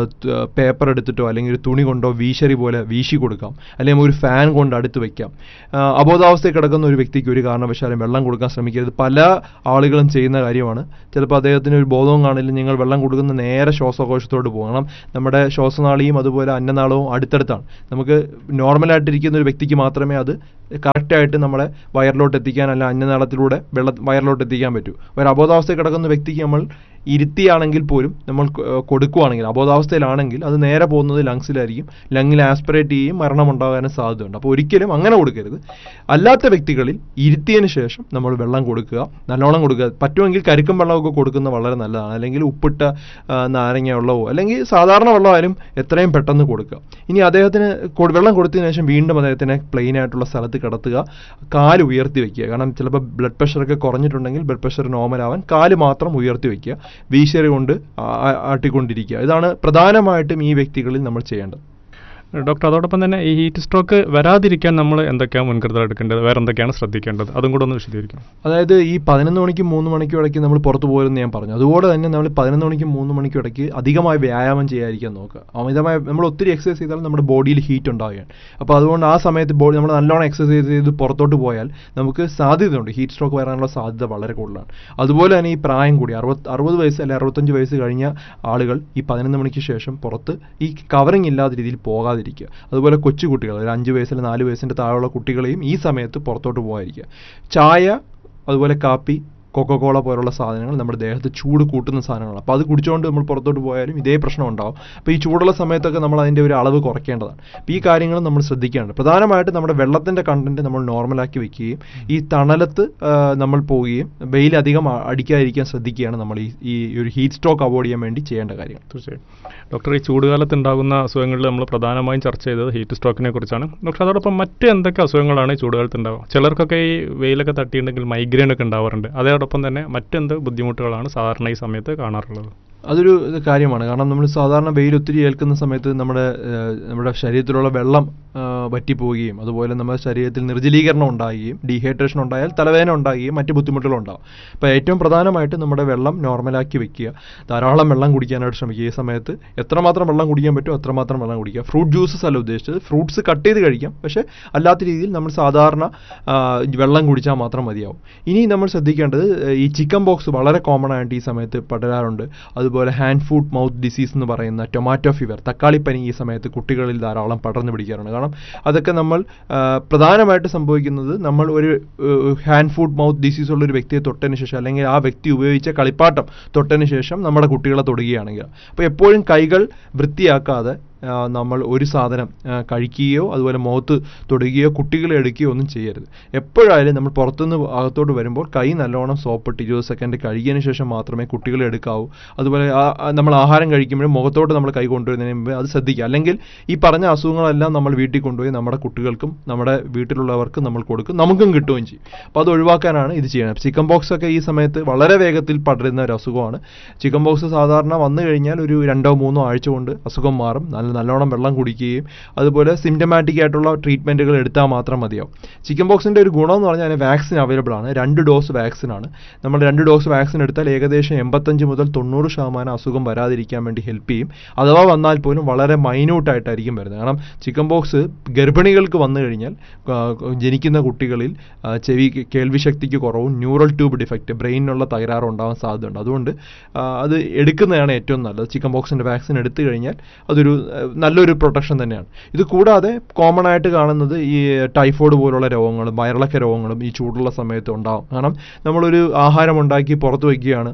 പേപ്പർ എടുത്തിട്ടോ അല്ലെങ്കിൽ ഒരു തുണി കൊണ്ടോ വീശരി പോലെ വീശി കൊടുക്കാം, അല്ലെങ്കിൽ ഒരു ഫാൻ കൊണ്ട് അടുത്ത് വയ്ക്കാം. അബോധാവസ്ഥയിൽ കിടക്കുന്ന ഒരു വ്യക്തിക്ക് ഒരു കാരണവശാലും വെള്ളം കൊടുക്കാൻ ശ്രമിക്കരുത്. പല ആളുകളും ചെയ്യുന്ന കാര്യമാണ്. ചിലപ്പോൾ അദ്ദേഹത്തിന് ഒരു ബോധവും കാണില്ല, നിങ്ങൾ വെള്ളം കൊടുക്കുന്ന നേരെ ശ്വാസകോശത്തോട് പോകണം. നമ്മുടെ ശ്വാസനാളിയും അതുപോലെ അന്നനാളവും അടുത്തടുത്താണ്. നമുക്ക് നോർമലായിട്ടിരിക്കുന്ന ഒരു വ്യക്തിക്ക് മാത്രമേ അത് കറക്റ്റായിട്ട് നമ്മളെ വയറിലോട്ട് എത്തിക്കാൻ, അല്ല അന്നനാളത്തിലൂടെ വയറിലോട്ട് എത്തിക്കാൻ പറ്റൂ. ഒരു അബോധാവസ്ഥയിൽ കിടക്കുന്ന വ്യക്തിക്ക് നമ്മൾ ഇരുത്തിയാണെങ്കിൽ പോലും നമ്മൾ കൊടുക്കുകയാണെങ്കിൽ, അബോധാവസ്ഥയിലാണെങ്കിൽ അത് നേരെ പോകുന്നത് ലങ്സിലായിരിക്കും. ലങ്ങിൽ ആസ്പിറേറ്റ് ചെയ്യും, മരണമുണ്ടാകാനും സാധ്യതയുണ്ട്. അപ്പോൾ ഒരിക്കലും അങ്ങനെ കൊടുക്കരുത്. അല്ലാത്ത വ്യക്തികളിൽ ഇരുത്തിയതിന് ശേഷം നമ്മൾ വെള്ളം കൊടുക്കുക, നല്ലോണം കൊടുക്കുക. പറ്റുമെങ്കിൽ കരിക്കും വെള്ളമൊക്കെ കൊടുക്കുന്നത് വളരെ നല്ലതാണ്, അല്ലെങ്കിൽ ഉപ്പിട്ട നാരങ്ങ വെള്ളമോ അല്ലെങ്കിൽ സാധാരണ വെള്ളമായാലും എത്രയും പെട്ടെന്ന് കൊടുക്കുക. ഇനി അദ്ദേഹത്തിന് വെള്ളം കൊടുത്തതിന് ശേഷം വീണ്ടും അദ്ദേഹത്തിനെ പ്ലെയിൻ ആയിട്ടുള്ള സ്ഥലത്ത് കിടത്തുക, കാല് ഉയർത്തി വയ്ക്കുക. കാരണം ചിലപ്പോൾ ബ്ലഡ് പ്രഷറൊക്കെ കുറഞ്ഞിട്ടുണ്ടെങ്കിൽ ബ്ലഡ് പ്രഷർ നോർമൽ ആവാൻ കാല് മാത്രം ഉയർത്തി വയ്ക്കുക, വീശറി കൊണ്ട് ആട്ടിക്കൊണ്ടിരിക്കുക. ഇതാണ് പ്രധാനമായിട്ടും ഈ വ്യക്തികളിൽ നമ്മൾ ചെയ്യേണ്ടത്. ഡോക്ടർ, അതോടൊപ്പം തന്നെ ഈ ഹീറ്റ് സ്ട്രോക്ക് വരാതിരിക്കാൻ നമ്മൾ എന്തൊക്കെയാണ് മുൻകരുതൽ എടുക്കേണ്ടത്, വേറെ എന്തൊക്കെയാണ് ശ്രദ്ധിക്കേണ്ടത്, അതും കൂടെ ഒന്ന് വിശദീകരിക്കാം. അതായത് ഈ 11 മണിക്കും 3 മണിക്കും ഇടയ്ക്ക് നമ്മൾ പുറത്തു പോകരുതെന്ന് ഞാൻ പറഞ്ഞു. അതുപോലെ തന്നെ നമ്മൾ 11 മണിക്കും 3 മണിക്കും ഇടയ്ക്ക് അധികമായി വ്യായാമം ചെയ്യാതിരിക്കാൻ നോക്കുക. അമിതമായി നമ്മൾ ഒത്തിരി എക്സസൈസ് ചെയ്താൽ നമ്മുടെ ബോഡിയിൽ ഹീറ്റ് ഉണ്ടാവുകയാണ്. അപ്പോൾ അതുകൊണ്ട് ആ സമയത്ത് നമ്മൾ നല്ലോണം എക്സസൈസ് ചെയ്ത് പുറത്തോട്ട് പോയാൽ നമുക്ക് സാധ്യതയുണ്ട്, ഹീറ്റ് സ്ട്രോക്ക് വരാനുള്ള സാധ്യത വളരെ കൂടുതലാണ്. അതുപോലെ തന്നെ ഈ പ്രായം കൂടി 60 വയസ്സ് അല്ലെങ്കിൽ 65 വയസ്സ് കഴിഞ്ഞ ആളുകൾ ഈ 11 മണിക്ക് ശേഷം പുറത്ത് ഈ കവറിങ് ഇല്ലാത്ത രീതിയിൽ പോകാതെ. അതുപോലെ കൊച്ചുകുട്ടികൾ, ഒരു 5 വയസ്സിൽ 4 വയസ്സിൻ്റെ താഴെയുള്ള കുട്ടികളെയും ഈ സമയത്ത് പുറത്തോട്ട് പോകാതിരിക്കുക. ചായ, അതുപോലെ കാപ്പി, കൊക്കക്കോള പോലുള്ള സാധനങ്ങൾ നമ്മുടെ ദേഹത്ത് ചൂട് കൂട്ടുന്ന സാധനങ്ങളാണ്. അപ്പോൾ അത് കുടിച്ചുകൊണ്ട് നമ്മൾ പുറത്തോട്ട് പോയാലും ഇതേ പ്രശ്നം ഉണ്ടാവും. അപ്പോൾ ഈ ചൂടുള്ള സമയത്തൊക്കെ നമ്മൾ അതിൻ്റെ ഒരു അളവ് കുറയ്ക്കേണ്ടതാണ്. അപ്പോൾ ഈ കാര്യങ്ങൾ നമ്മൾ ശ്രദ്ധിക്കേണ്ടത്. പ്രധാനമായിട്ട് നമ്മുടെ വെള്ളത്തിൻ്റെ കണ്ടന്റ് നമ്മൾ നോർമലാക്കി വെക്കുകയും ഈ തണലത്ത് നമ്മൾ പോവുകയും വെയിലധികം അടിക്കാതിരിക്കാൻ ശ്രദ്ധിക്കുകയാണ് നമ്മൾ ഈ ഒരു ഹീറ്റ് സ്ട്രോക്ക് അവോയ്ഡ് ചെയ്യാൻ വേണ്ടി ചെയ്യേണ്ട കാര്യം. തീർച്ചയായും ഡോക്ടർ, ഈ ചൂടുകാലത്ത് ഉണ്ടാകുന്ന അസുഖങ്ങളിൽ നമ്മൾ പ്രധാനമായും ചർച്ച ചെയ്തത് ഹീറ്റ് സ്ട്രോക്കിനെ കുറിച്ചാണ്. ഡോക്ടർ, അതോടൊപ്പം മറ്റ് എന്തൊക്കെ അസുഖങ്ങളാണ് ഈ ചൂടുകാലത്ത് ഉണ്ടാവുക? ചിലർക്കൊക്കെ ഈ വെയിലൊക്കെ തട്ടിയിട്ടുണ്ടെങ്കിൽ മൈഗ്രെയിൻ ഒക്കെ ഉണ്ടാവാറുണ്ട്. അതോടൊപ്പം തന്നെ മറ്റെന്ത് ബുദ്ധിമുട്ടുകളാണ് സാധാരണ ഈ സമയത്ത് കാണാറുള്ളത്? അതൊരു കാര്യമാണ്. കാരണം നമ്മൾ സാധാരണ വെയിൽ ഒത്തിരി ഏൽക്കുന്ന സമയത്ത് നമ്മുടെ ശരീരത്തിലുള്ള വെള്ളം വറ്റിപ്പോവുകയും അതുപോലെ നമ്മുടെ ശരീരത്തിൽ നിർജ്ജലീകരണം ഉണ്ടാകുകയും ഡീഹൈഡ്രേഷൻ ഉണ്ടായാൽ തലവേദന ഉണ്ടാകുകയും മറ്റ് ബുദ്ധിമുട്ടുകളുണ്ടാകും. അപ്പോൾ ഏറ്റവും പ്രധാനമായിട്ട് നമ്മുടെ വെള്ളം നോർമലാക്കി വെക്കുക, ധാരാളം വെള്ളം കുടിക്കാനായിട്ട് ശ്രമിക്കുക. ഈ സമയത്ത് എത്രമാത്രം വെള്ളം കുടിക്കാൻ പറ്റുമോ അത്രമാത്രം വെള്ളം കുടിക്കുക. ഫ്രൂട്ട് ജ്യൂസസ് അല്ല ഉദ്ദേശിച്ചത്, ഫ്രൂട്ട്സ് കട്ട് ചെയ്ത് കഴിക്കാം, പക്ഷേ അല്ലാത്ത രീതിയിൽ നമ്മൾ സാധാരണ വെള്ളം കുടിച്ചാൽ മാത്രം മതിയാവും. ഇനി നമ്മൾ ശ്രദ്ധിക്കേണ്ടത് ഈ ചിക്കൻ ബോക്സ് വളരെ കോമൺ ആയിട്ട് ഈ സമയത്ത് പടരാറുണ്ട്. അതുപോലെ ഹാൻഡ് ഫുഡ് മൗത്ത് ഡിസീസ് എന്ന് പറയുന്ന ടൊമാറ്റോ ഫീവർ, തക്കാളിപ്പനി ഈ സമയത്ത് കുട്ടികളിൽ ധാരാളം പടർന്നു പിടിക്കാറുണ്ട്. കാരണം അതൊക്കെ നമ്മൾ പ്രധാനമായിട്ട് സംഭവിക്കുന്നത് നമ്മൾ ഒരു ഹാൻഡ് ഫുഡ് മൗത്ത് ഡിസീസ് ഉള്ള ഒരു വ്യക്തിയെ തൊട്ടതിന് ശേഷം അല്ലെങ്കിൽ ആ വ്യക്തി ഉപയോഗിച്ച കളിപ്പാട്ടം തൊട്ടതിന് ശേഷം നമ്മുടെ കുട്ടികളെ തൊടുകയാണെങ്കിൽ, അപ്പോൾ എപ്പോഴും കൈകൾ വൃത്തിയാക്കാതെ നമ്മൾ ഒരു സാധനം കഴിക്കുകയോ അതുപോലെ മുഖത്ത് തൊടുകയോ കുട്ടികളെ എടുക്കുകയോ ഒന്നും ചെയ്യരുത്. എപ്പോഴായാലും നമ്മൾ പുറത്തുനിന്ന് അകത്തോട്ട് വരുമ്പോൾ കൈ നല്ലോണം സോപ്പിട്ട് 20 സെക്കൻഡ് കഴുകിയതിന് ശേഷം മാത്രമേ കുട്ടികളെ എടുക്കാവൂ. അതുപോലെ നമ്മൾ ആഹാരം കഴിക്കുമ്പോഴും മുഖത്തോട്ട് നമ്മൾ കൈ കൊണ്ടുവരുന്നതിന് മുമ്പ് അത് ശ്രദ്ധിക്കുക. അല്ലെങ്കിൽ ഈ പറഞ്ഞ അസുഖങ്ങളെല്ലാം നമ്മൾ വീട്ടിൽ കൊണ്ടുപോയി നമ്മുടെ കുട്ടികൾക്കും നമ്മുടെ വീട്ടിലുള്ളവർക്കും നമ്മൾ കൊടുക്കും, നമുക്കും കിട്ടുകയും ചെയ്യും. അപ്പോൾ അത് ഒഴിവാക്കാനാണ് ഇത് ചെയ്യുന്നത്. ചിക്കൻ ബോക്സ് ഒക്കെ ഈ സമയത്ത് വളരെ വേഗത്തിൽ പടരുന്ന ഒരു അസുഖമാണ്. ചിക്കൻ ബോക്സ് സാധാരണ വന്നു കഴിഞ്ഞാൽ ഒരു 2-3 ആഴ്ച കൊണ്ട് അസുഖം മാറും. നല്ലോണം വെള്ളം കുടിക്കുകയും അതുപോലെ സിംറ്റമാറ്റിക് ആയിട്ടുള്ള ട്രീറ്റ്മെൻറ്റുകൾ എടുത്താൽ മാത്രം മതിയാവും. ചിക്കൻ ബോക്സിൻ്റെ ഒരു ഗുണം എന്ന് പറഞ്ഞാൽ അതിന് വാക്സിൻ അവൈലബിൾ ആണ്. 2 ഡോസ് വാക്സിനാണ്. നമ്മൾ 2 ഡോസ് വാക്സിൻ എടുത്താൽ ഏകദേശം 85 മുതൽ 90% അസുഖം വരാതിരിക്കാൻ വേണ്ടി ഹെൽപ്പ് ചെയ്യും. അഥവാ വന്നാൽ പോലും വളരെ മൈന്യൂട്ടായിട്ടായിരിക്കും വരുന്നത്. കാരണം ചിക്കൻ ബോക്സ് ഗർഭിണികൾക്ക് വന്നു കഴിഞ്ഞാൽ ജനിക്കുന്ന കുട്ടികളിൽ കേൾവിശക്തിക്ക് കുറവും ന്യൂറൽ ട്യൂബ് ഡിഫക്റ്റ്, ബ്രെയിനിനുള്ള തകരാറും ഉണ്ടാകാൻ സാധ്യതയുണ്ട്. അതുകൊണ്ട് അത് എടുക്കുന്നതാണ് ഏറ്റവും നല്ലത്. ചിക്കൻ ബോക്സിൻ്റെ വാക്സിൻ എടുത്തു കഴിഞ്ഞാൽ അതൊരു നല്ലൊരു പ്രൊട്ടക്ഷൻ തന്നെയാണ്. ഇത് കൂടാതെ കോമൺ ആയിട്ട് കാണുന്നത് ഈ ടൈഫോയിഡ് പോലുള്ള രോഗങ്ങളും വയറിളക്ക രോഗങ്ങളും ഈ ചൂടുള്ള സമയത്ത് ഉണ്ടാകും. കാരണം നമ്മളൊരു ആഹാരം ഉണ്ടാക്കി പുറത്ത് വയ്ക്കുകയാണ്,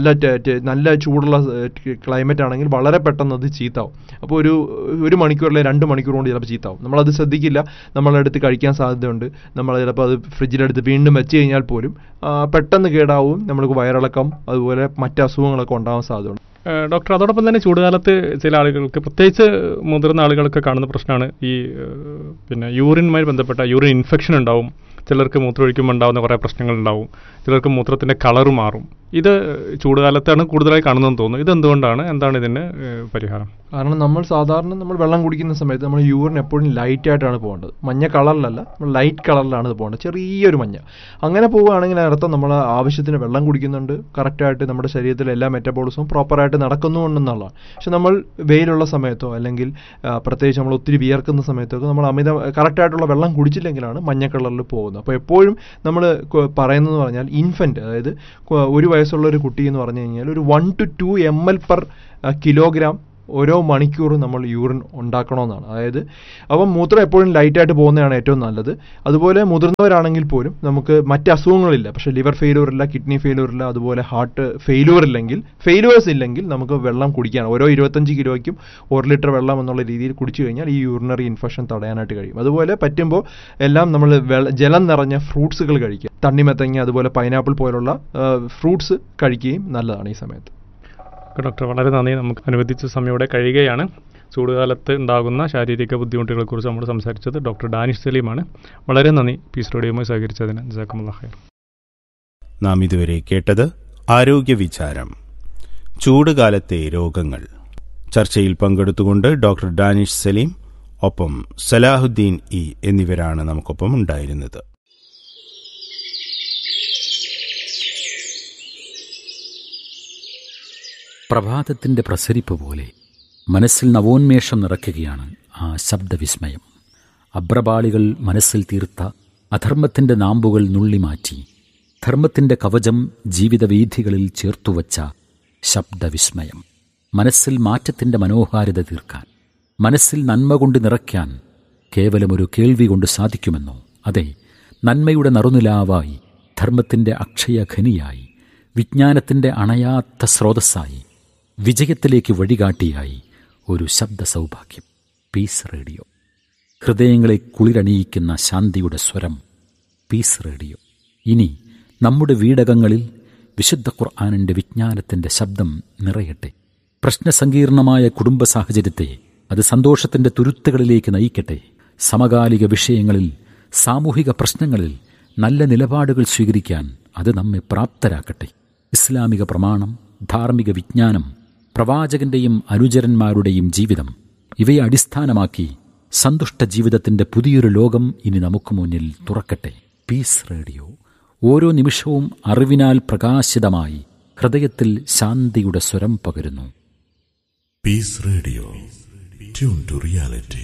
നല്ല ചൂടുള്ള ക്ലൈമറ്റ് ആണെങ്കിൽ വളരെ പെട്ടെന്ന് അത് ചീത്താവും. അപ്പോൾ ഒരു മണിക്കൂറിലെ 2 മണിക്കൂർ കൊണ്ട് ചിലപ്പോൾ ചീത്താവും. നമ്മളത് ശ്രദ്ധിക്കില്ല, നമ്മളെടുത്ത് കഴിക്കാൻ സാധ്യതയുണ്ട്. നമ്മൾ ചിലപ്പോൾ അത് ഫ്രിഡ്ജിലെടുത്ത് വീണ്ടും വെച്ച് കഴിഞ്ഞാൽ പോലും പെട്ടെന്ന് കേടാവും, നമ്മൾക്ക് വയറിളക്കം അതുപോലെ മറ്റ് അസുഖങ്ങളൊക്കെ ഉണ്ടാകാൻ സാധ്യതയുണ്ട്. ഡോക്ടർ, അതോടൊപ്പം തന്നെ ചൂടുകാലത്ത് ചില ആളുകൾക്ക്, പ്രത്യേകിച്ച് മുതിർന്ന ആളുകൾക്ക് കാണുന്ന പ്രശ്നമാണ് ഈ യൂറിനുമായി ബന്ധപ്പെട്ട യൂറിൻ ഇൻഫെക്ഷൻ ഉണ്ടാവും. ചിലർക്ക് മൂത്രമൊഴിക്കുമ്പോൾ ഉണ്ടാകുന്ന കുറേ പ്രശ്നങ്ങളുണ്ടാവും. ചിലർക്ക് മൂത്രത്തിൻ്റെ കളറ് മാറും. ഇത് ചൂടുകാലത്താണ് കൂടുതലായി കാണുന്നതെന്ന് തോന്നുന്നു. ഇതെന്തുകൊണ്ടാണ്? എന്താണ് ഇതിന് പരിഹാരം? കാരണം നമ്മൾ വെള്ളം കുടിക്കുന്ന സമയത്ത് നമ്മൾ യൂറിൻ എപ്പോഴും ലൈറ്റായിട്ടാണ് പോകേണ്ടത്. മഞ്ഞ കളറിലല്ല, നമ്മൾ ലൈറ്റ് കളറിലാണ് ഇത് പോകേണ്ടത്, ചെറിയൊരു മഞ്ഞ. അങ്ങനെ പോവുകയാണെങ്കിൽ അതിനർത്ഥം നമ്മൾ ആവശ്യത്തിന് വെള്ളം കുടിക്കുന്നുണ്ട്, കറക്റ്റായിട്ട് നമ്മുടെ ശരീരത്തിലെ എല്ലാ മെറ്റബോളിസവും പ്രോപ്പറായിട്ട് നടക്കുന്നുണ്ടെന്നുള്ളതാണ്. പക്ഷെ നമ്മൾ വെയിലുള്ള സമയത്തോ അല്ലെങ്കിൽ പ്രത്യേകിച്ച് നമ്മൾ ഒത്തിരി വിയർക്കുന്ന സമയത്തൊക്കെ നമ്മൾ കറക്റ്റായിട്ടുള്ള വെള്ളം കുടിച്ചില്ലെങ്കിലാണ് മഞ്ഞ കളറിൽ പോകുന്നത്. അപ്പോൾ എപ്പോഴും നമ്മൾ പറയുന്നതെന്ന് പറഞ്ഞാൽ ഇൻഫൻറ്റ്, അതായത് 1 വയസ്സുള്ള ഒരു കുട്ടി എന്ന് പറഞ്ഞു കഴിഞ്ഞാൽ ഒരു 1 to 2 ml/kg ഓരോ മണിക്കൂറും നമ്മൾ യൂറിൻ ഉണ്ടാക്കണമെന്നാണ്. അതായത് അപ്പം മൂത്രം എപ്പോഴും ലൈറ്റായിട്ട് പോകുന്നതാണ് ഏറ്റവും നല്ലത്. അതുപോലെ മുതിർന്നവരാണെങ്കിൽ പോലും നമുക്ക് മറ്റ് അസുഖങ്ങളില്ല, പക്ഷേ ലിവർ ഫെയിലൂർ ഇല്ല, കിഡ്നി ഫെയിലൂർ ഇല്ല, അതുപോലെ ഹാർട്ട് ഫെയിലൂവേഴ്സ് ഇല്ലെങ്കിൽ നമുക്ക് വെള്ളം കുടിക്കാൻ ഓരോ 25 കിലോയ്ക്കും 1 ലിറ്റർ വെള്ളം എന്നുള്ള രീതിയിൽ കുടിച്ചു കഴിഞ്ഞാൽ ഈ യൂറിനറി ഇൻഫെക്ഷൻ തടയാനായിട്ട് കഴിയും. അതുപോലെ പറ്റുമ്പോൾ എല്ലാം നമ്മൾ ജലം നിറഞ്ഞ ഫ്രൂട്ട്സുകൾ കഴിക്കുക. തണ്ണിമത്തങ്ങ, അതുപോലെ പൈനാപ്പിൾ പോലുള്ള ഫ്രൂട്ട്സ് കഴിക്കുകയും നല്ലതാണ് ഈ സമയത്ത്. ഡോക്ടർ, വളരെ നന്ദി. നമുക്ക് അനുവദിച്ച സമയോടെ കഴിയുകയാണ്. ചൂടുകാലത്ത് ഉണ്ടാകുന്ന ശാരീരിക ബുദ്ധിമുട്ടുകളെക്കുറിച്ച് നമ്മൾ സംസാരിച്ചത് ഡോക്ടർ ഡാനിഷ് സലീമാണ്. വളരെ നന്ദി പീസ് റേഡിയോയുമായി സഹകരിച്ചതിന്. ജസാക്കമുല്ലാഹ് ഖൈർ. നാം ഇതുവരെ കേട്ടത് ആരോഗ്യ വിചാരം, ചൂടുകാലത്തെ രോഗങ്ങൾ. ചർച്ചയിൽ പങ്കെടുത്തുകൊണ്ട് ഡോക്ടർ ഡാനിഷ് സലീം ഒപ്പം സലാഹുദ്ദീൻ ഇ എന്നിവരാണ് നമുക്കൊപ്പം ഉണ്ടായിരുന്നത്. പ്രഭാതത്തിൻ്റെ പ്രസരിപ്പ് പോലെ മനസ്സിൽ നവോന്മേഷം നിറയ്ക്കുകയാണ് ആ ശബ്ദവിസ്മയം. അബ്രപാളികൾ മനസ്സിൽ തീർത്ത അധർമ്മത്തിൻ്റെ നാമ്പുകൾ നുള്ളിമാറ്റി ധർമ്മത്തിൻ്റെ കവചം ജീവിതവീഥികളിൽ ചേർത്തുവച്ച ശബ്ദവിസ്മയം. മനസ്സിൽ മാറ്റത്തിൻ്റെ മനോഹാരിത തീർക്കാൻ, മനസ്സിൽ നന്മ കൊണ്ട് നിറയ്ക്കാൻ കേവലമൊരു കേൾവി കൊണ്ട് സാധിക്കുമെന്നോ? അതെ, നന്മയുടെ നറുനിലാവായി, ധർമ്മത്തിൻ്റെ അക്ഷയഖനിയായി, വിജ്ഞാനത്തിൻ്റെ അണയാത്ത സ്രോതസ്സായി, വിജയത്തിലേക്ക് വഴികാട്ടിയായി ഒരു ശബ്ദ സൗഭാഗ്യം. പീസ് റേഡിയോ, ഹൃദയങ്ങളെ കുളിരണിയിക്കുന്ന ശാന്തിയുടെ സ്വരം. പീസ് റേഡിയോ ഇനി നമ്മുടെ വീടകങ്ങളിൽ വിശുദ്ധ ഖുർആനിൻ്റെ വിജ്ഞാനത്തിൻ്റെ ശബ്ദം നിറയട്ടെ. പ്രശ്നസങ്കീർണമായ കുടുംബ സാഹചര്യത്തെ അത് സന്തോഷത്തിൻ്റെ തുരുത്തുകളിലേക്ക് നയിക്കട്ടെ. സമകാലിക വിഷയങ്ങളിൽ, സാമൂഹിക പ്രശ്നങ്ങളിൽ നല്ല നിലപാടുകൾ സ്വീകരിക്കാൻ അത് നമ്മെ പ്രാപ്തരാക്കട്ടെ. ഇസ്ലാമിക പ്രമാണം, ധാർമ്മിക വിജ്ഞാനം, പ്രവാചകന്റെയും അനുചരന്മാരുടെയും ജീവിതം, ഇവയെ അടിസ്ഥാനമാക്കി സന്തുഷ്ട ജീവിതത്തിന്റെ പുതിയൊരു ലോകം ഇനി നമുക്ക് മുന്നിൽ തുറക്കട്ടെ. പീസ് റേഡിയോ ഓരോ നിമിഷവും അറിവിനാൽ പ്രകാശിതമായി ഹൃദയത്തിൽ ശാന്തിയുടെ സ്വരം പകരുന്നു. Piece radio, tune to reality.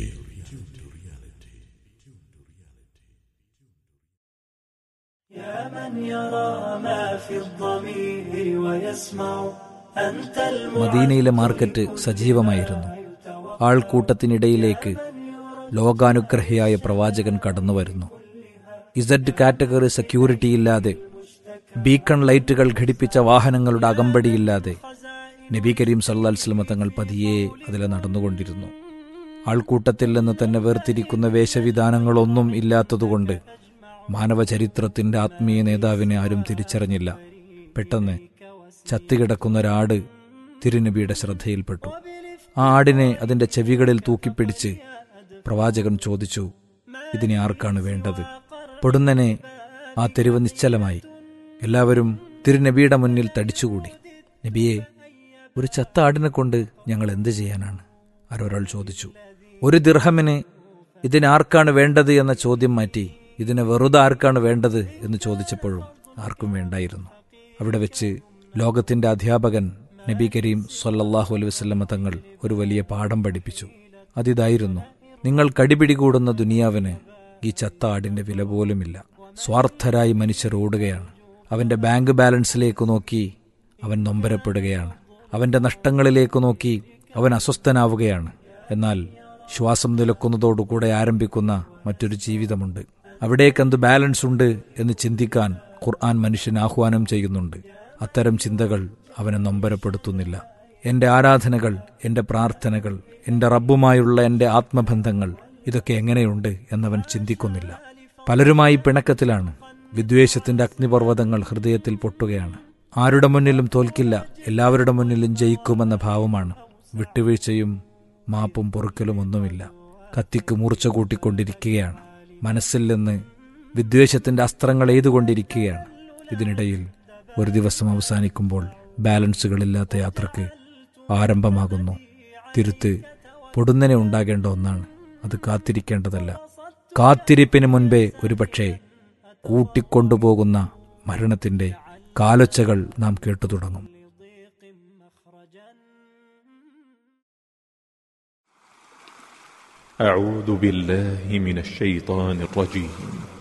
മദീനയിലെ മാർക്കറ്റ് സജീവമായിരുന്നു. ആൾക്കൂട്ടത്തിനിടയിലേക്ക് ലോകാനുഗ്രഹിയായ പ്രവാചകൻ കടന്നുവരുന്നു. ഇസഡ് കാറ്റഗറി സെക്യൂരിറ്റിയില്ലാതെ, ബീക്കൺ ലൈറ്റുകൾ ഘടിപ്പിച്ച വാഹനങ്ങളുടെ അകമ്പടിയില്ലാതെ നബി കരീം സല്ലല്ലാഹു അലൈഹി വസല്ലം തങ്ങൾ പതിയെ അതിലെ നടന്നുകൊണ്ടിരുന്നു. ആൾക്കൂട്ടത്തിൽ നിന്ന് തന്നെ വേർതിരിക്കുന്ന വേഷവിധാനങ്ങളൊന്നും ഇല്ലാത്തതുകൊണ്ട് മാനവചരിത്രത്തിന്റെ ആത്മീയ നേതാവിനെ ആരും തിരിച്ചറിഞ്ഞില്ല. പെട്ടെന്ന് ചത്തുകിടക്കുന്ന ഒരാട് തിരുനബിയുടെ ശ്രദ്ധയിൽപ്പെട്ടു. ആ ആടിനെ അതിന്റെ ചെവികളിൽ തൂക്കിപ്പിടിച്ച് പ്രവാചകൻ ചോദിച്ചു, ഇതിനെ ആർക്കാണ് വേണ്ടത്? പൊടുന്നനെ ആ തെരുവ് നിശ്ചലമായി. എല്ലാവരും തിരുനബിയുടെ മുന്നിൽ തടിച്ചുകൂടി. നബിയെ, ഒരു ചത്ത ആടിനെ കൊണ്ട് ഞങ്ങൾ എന്ത് ചെയ്യാനാണ്? ആരൊരാൾ ചോദിച്ചു. 1 ദിർഹമിന് ഇതിനാർക്കാണ് വേണ്ടത് എന്ന ചോദ്യം മാറ്റി ഇതിനെ വെറുതെ ആർക്കാണ് വേണ്ടത് എന്ന് ചോദിച്ചപ്പോഴും ആർക്കും വേണ്ടായിരുന്നു. അവിടെ വെച്ച് ലോകത്തിന്റെ അധ്യാപകൻ നബി കരീം സല്ലല്ലാഹു അലൈഹി വസല്ലം തങ്ങൾ ഒരു വലിയ പാഠം പഠിപ്പിച്ചു. അതിതായിരുന്നു, നിങ്ങൾ കടിപിടികൂടുന്ന ദുനിയാവിന് ഈ ചത്ത ആടിന്റെ വില പോലുമില്ല. സ്വാർത്ഥരായി മനുഷ്യർ ഓടുകയാണ്. അവന്റെ ബാങ്ക് ബാലൻസിലേക്ക് നോക്കി അവൻ നൊമ്പരപ്പെടുകയാണ്. അവന്റെ നഷ്ടങ്ങളിലേക്ക് നോക്കി അവൻ അസ്വസ്ഥനാവുകയാണ്. എന്നാൽ ശ്വാസം നിലക്കുന്നതോടുകൂടെ ആരംഭിക്കുന്ന മറ്റൊരു ജീവിതമുണ്ട്. അവിടേക്കെന്ത് ബാലൻസ് ഉണ്ട് എന്ന് ചിന്തിക്കാൻ ഖുർആൻ മനുഷ്യന് ആഹ്വാനം ചെയ്യുന്നുണ്ട്. അത്തരം ചിന്തകൾ അവനെ നൊമ്പരപ്പെടുത്തുന്നില്ല. എൻ്റെ ആരാധനകൾ, എൻ്റെ പ്രാർത്ഥനകൾ, എൻ്റെ റബ്ബുമായുള്ള എൻ്റെ ആത്മബന്ധങ്ങൾ, ഇതൊക്കെ എങ്ങനെയുണ്ട് എന്നവൻ ചിന്തിക്കുന്നില്ല. പലരുമായി പിണക്കത്തിലാണ്. വിദ്വേഷത്തിൻ്റെ അഗ്നിപർവ്വതങ്ങൾ ഹൃദയത്തിൽ പൊട്ടുകയാണ്. ആരുടെ മുന്നിലും തോൽക്കില്ല, എല്ലാവരുടെ മുന്നിലും ജയിക്കുമെന്ന ഭാവമാണ്. വിട്ടുവീഴ്ചയും മാപ്പും പൊറുക്കലും ഒന്നുമില്ല. കത്തിക്ക് മൂർച്ച കൂട്ടിക്കൊണ്ടിരിക്കുകയാണ്. മനസ്സിൽ നിന്ന് വിദ്വേഷത്തിന്റെ അസ്ത്രങ്ങൾ എയ്തുകൊണ്ടിരിക്കുകയാണ്. ഇതിനിടയിൽ ഒരു ദിവസം അവസാനിക്കുമ്പോൾ ബാലൻസുകളില്ലാത്ത യാത്രക്ക് ആരംഭമാകുന്നു. തിരുത്ത് പൊടുന്നനെ ഉണ്ടാകേണ്ട ഒന്നാണ്. അത് കാത്തിരിക്കേണ്ടതല്ല. കാത്തിരിപ്പിന് മുൻപേ ഒരുപക്ഷെ കൂട്ടിക്കൊണ്ടുപോകുന്ന മരണത്തിന്റെ കാലൊച്ചകൾ നാം കേട്ടു തുടങ്ങും. أعوذ بالله من الشيطان الرجيم